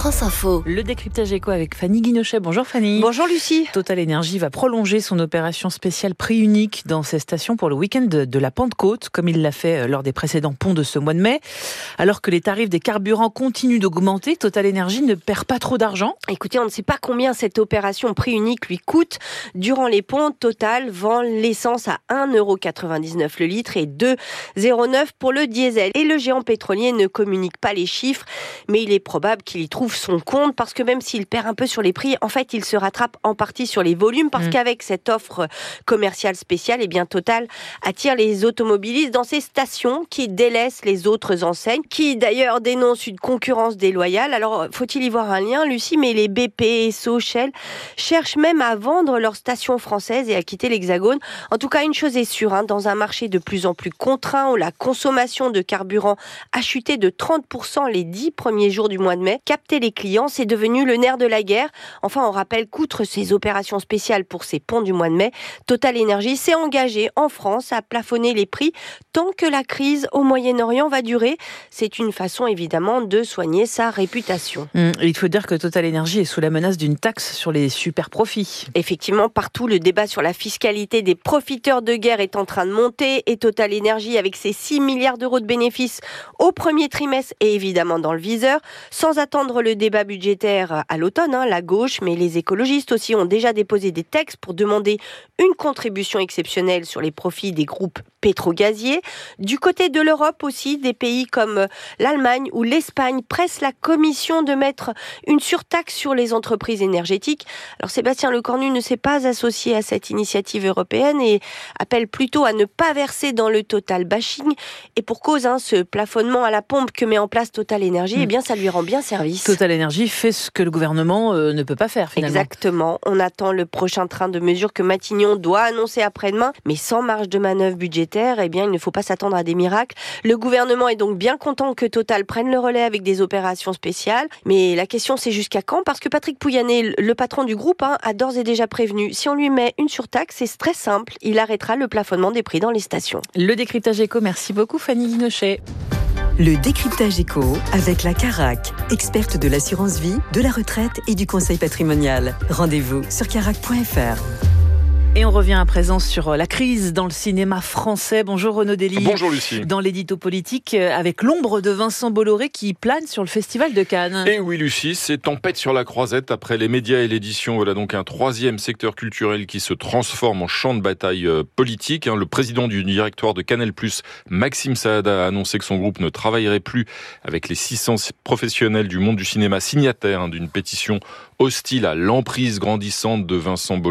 France Info. Le décryptage éco avec Fanny Guinochet. Bonjour Fanny. Bonjour Lucie. Total Énergie va prolonger son opération spéciale prix unique dans ses stations pour le week-end de, de la Pentecôte, comme il l'a fait lors des précédents ponts de ce mois de mai. Alors que les tarifs des carburants continuent d'augmenter, Total Énergie ne perd pas trop d'argent. Écoutez, on ne sait pas combien cette opération prix unique lui coûte. Durant les ponts, Total vend l'essence à un euro quatre-vingt-dix-neuf le litre et deux euros zéro neuf pour le diesel. Et le géant pétrolier ne communique pas les chiffres, mais il est probable qu'il y trouve son compte parce que même s'il perd un peu sur les prix, en fait, il se rattrape en partie sur les volumes parce mmh. qu'avec cette offre commerciale spéciale, eh bien, Total attire les automobilistes dans ses stations qui délaissent les autres enseignes, qui d'ailleurs dénoncent une concurrence déloyale. Alors, faut-il y voir un lien, Lucie? Mais les B P, Esso, Shell cherchent même à vendre leurs stations françaises et à quitter l'Hexagone. En tout cas, une chose est sûre, hein, dans un marché de plus en plus contraint où la consommation de carburant a chuté de trente pour cent les dix premiers jours du mois de mai, capter les clients, c'est devenu le nerf de la guerre. Enfin, on rappelle qu'outre ces opérations spéciales pour ces ponts du mois de mai, Total Énergie s'est engagé en France à plafonner les prix tant que la crise au Moyen-Orient va durer. C'est une façon évidemment de soigner sa réputation. Mmh, il faut dire que Total Énergie est sous la menace d'une taxe sur les super profits. Effectivement, partout, le débat sur la fiscalité des profiteurs de guerre est en train de monter et Total Énergie, avec ses six milliards d'euros de bénéfices au premier trimestre, est évidemment dans le viseur. Sans attendre le débat budgétaire à l'automne, hein, la gauche, mais les écologistes aussi ont déjà déposé des textes pour demander une contribution exceptionnelle sur les profits des groupes pétro-gaziers. Du côté de l'Europe aussi, des pays comme l'Allemagne ou l'Espagne pressent la Commission de mettre une surtaxe sur les entreprises énergétiques. Alors Sébastien Lecornu ne s'est pas associé à cette initiative européenne et appelle plutôt à ne pas verser dans le Total bashing. Et pour cause, hein, ce plafonnement à la pompe que met en place Total Énergie, mmh. eh bien ça lui rend bien service. Total Énergie fait ce que le gouvernement euh, ne peut pas faire finalement. Exactement. On attend le prochain train de mesures que Matignon doit annoncer après-demain, mais sans marge de manœuvre budgétaire, eh bien il ne faut pas s'attendre à des miracles. Le gouvernement est donc bien content que Total prenne le relais avec des opérations spéciales, mais la question c'est jusqu'à quand? Parce que Patrick Pouyanné, le patron du groupe, hein, a d'ores et déjà prévenu, si on lui met une surtaxe, c'est très simple, il arrêtera le plafonnement des prix dans les stations. Le décryptage éco, merci beaucoup Fanny Guinochet. Le décryptage éco avec la Carac, experte de l'assurance vie, de la retraite et du conseil patrimonial. Rendez-vous sur carac point f r. Et on revient à présent sur la crise dans le cinéma français. Bonjour Renaud Dely. Bonjour Lucie. Dans l'édito politique, avec l'ombre de Vincent Bolloré qui plane sur le Festival de Cannes. Et oui Lucie, c'est tempête sur la croisette. Après les médias et l'édition, voilà donc un troisième secteur culturel qui se transforme en champ de bataille politique. Le président du directoire de Canal plus, Maxime Saada, a annoncé que son groupe ne travaillerait plus avec les six cents professionnels du monde du cinéma signataires d'une pétition hostile à l'emprise grandissante de Vincent Bolloré.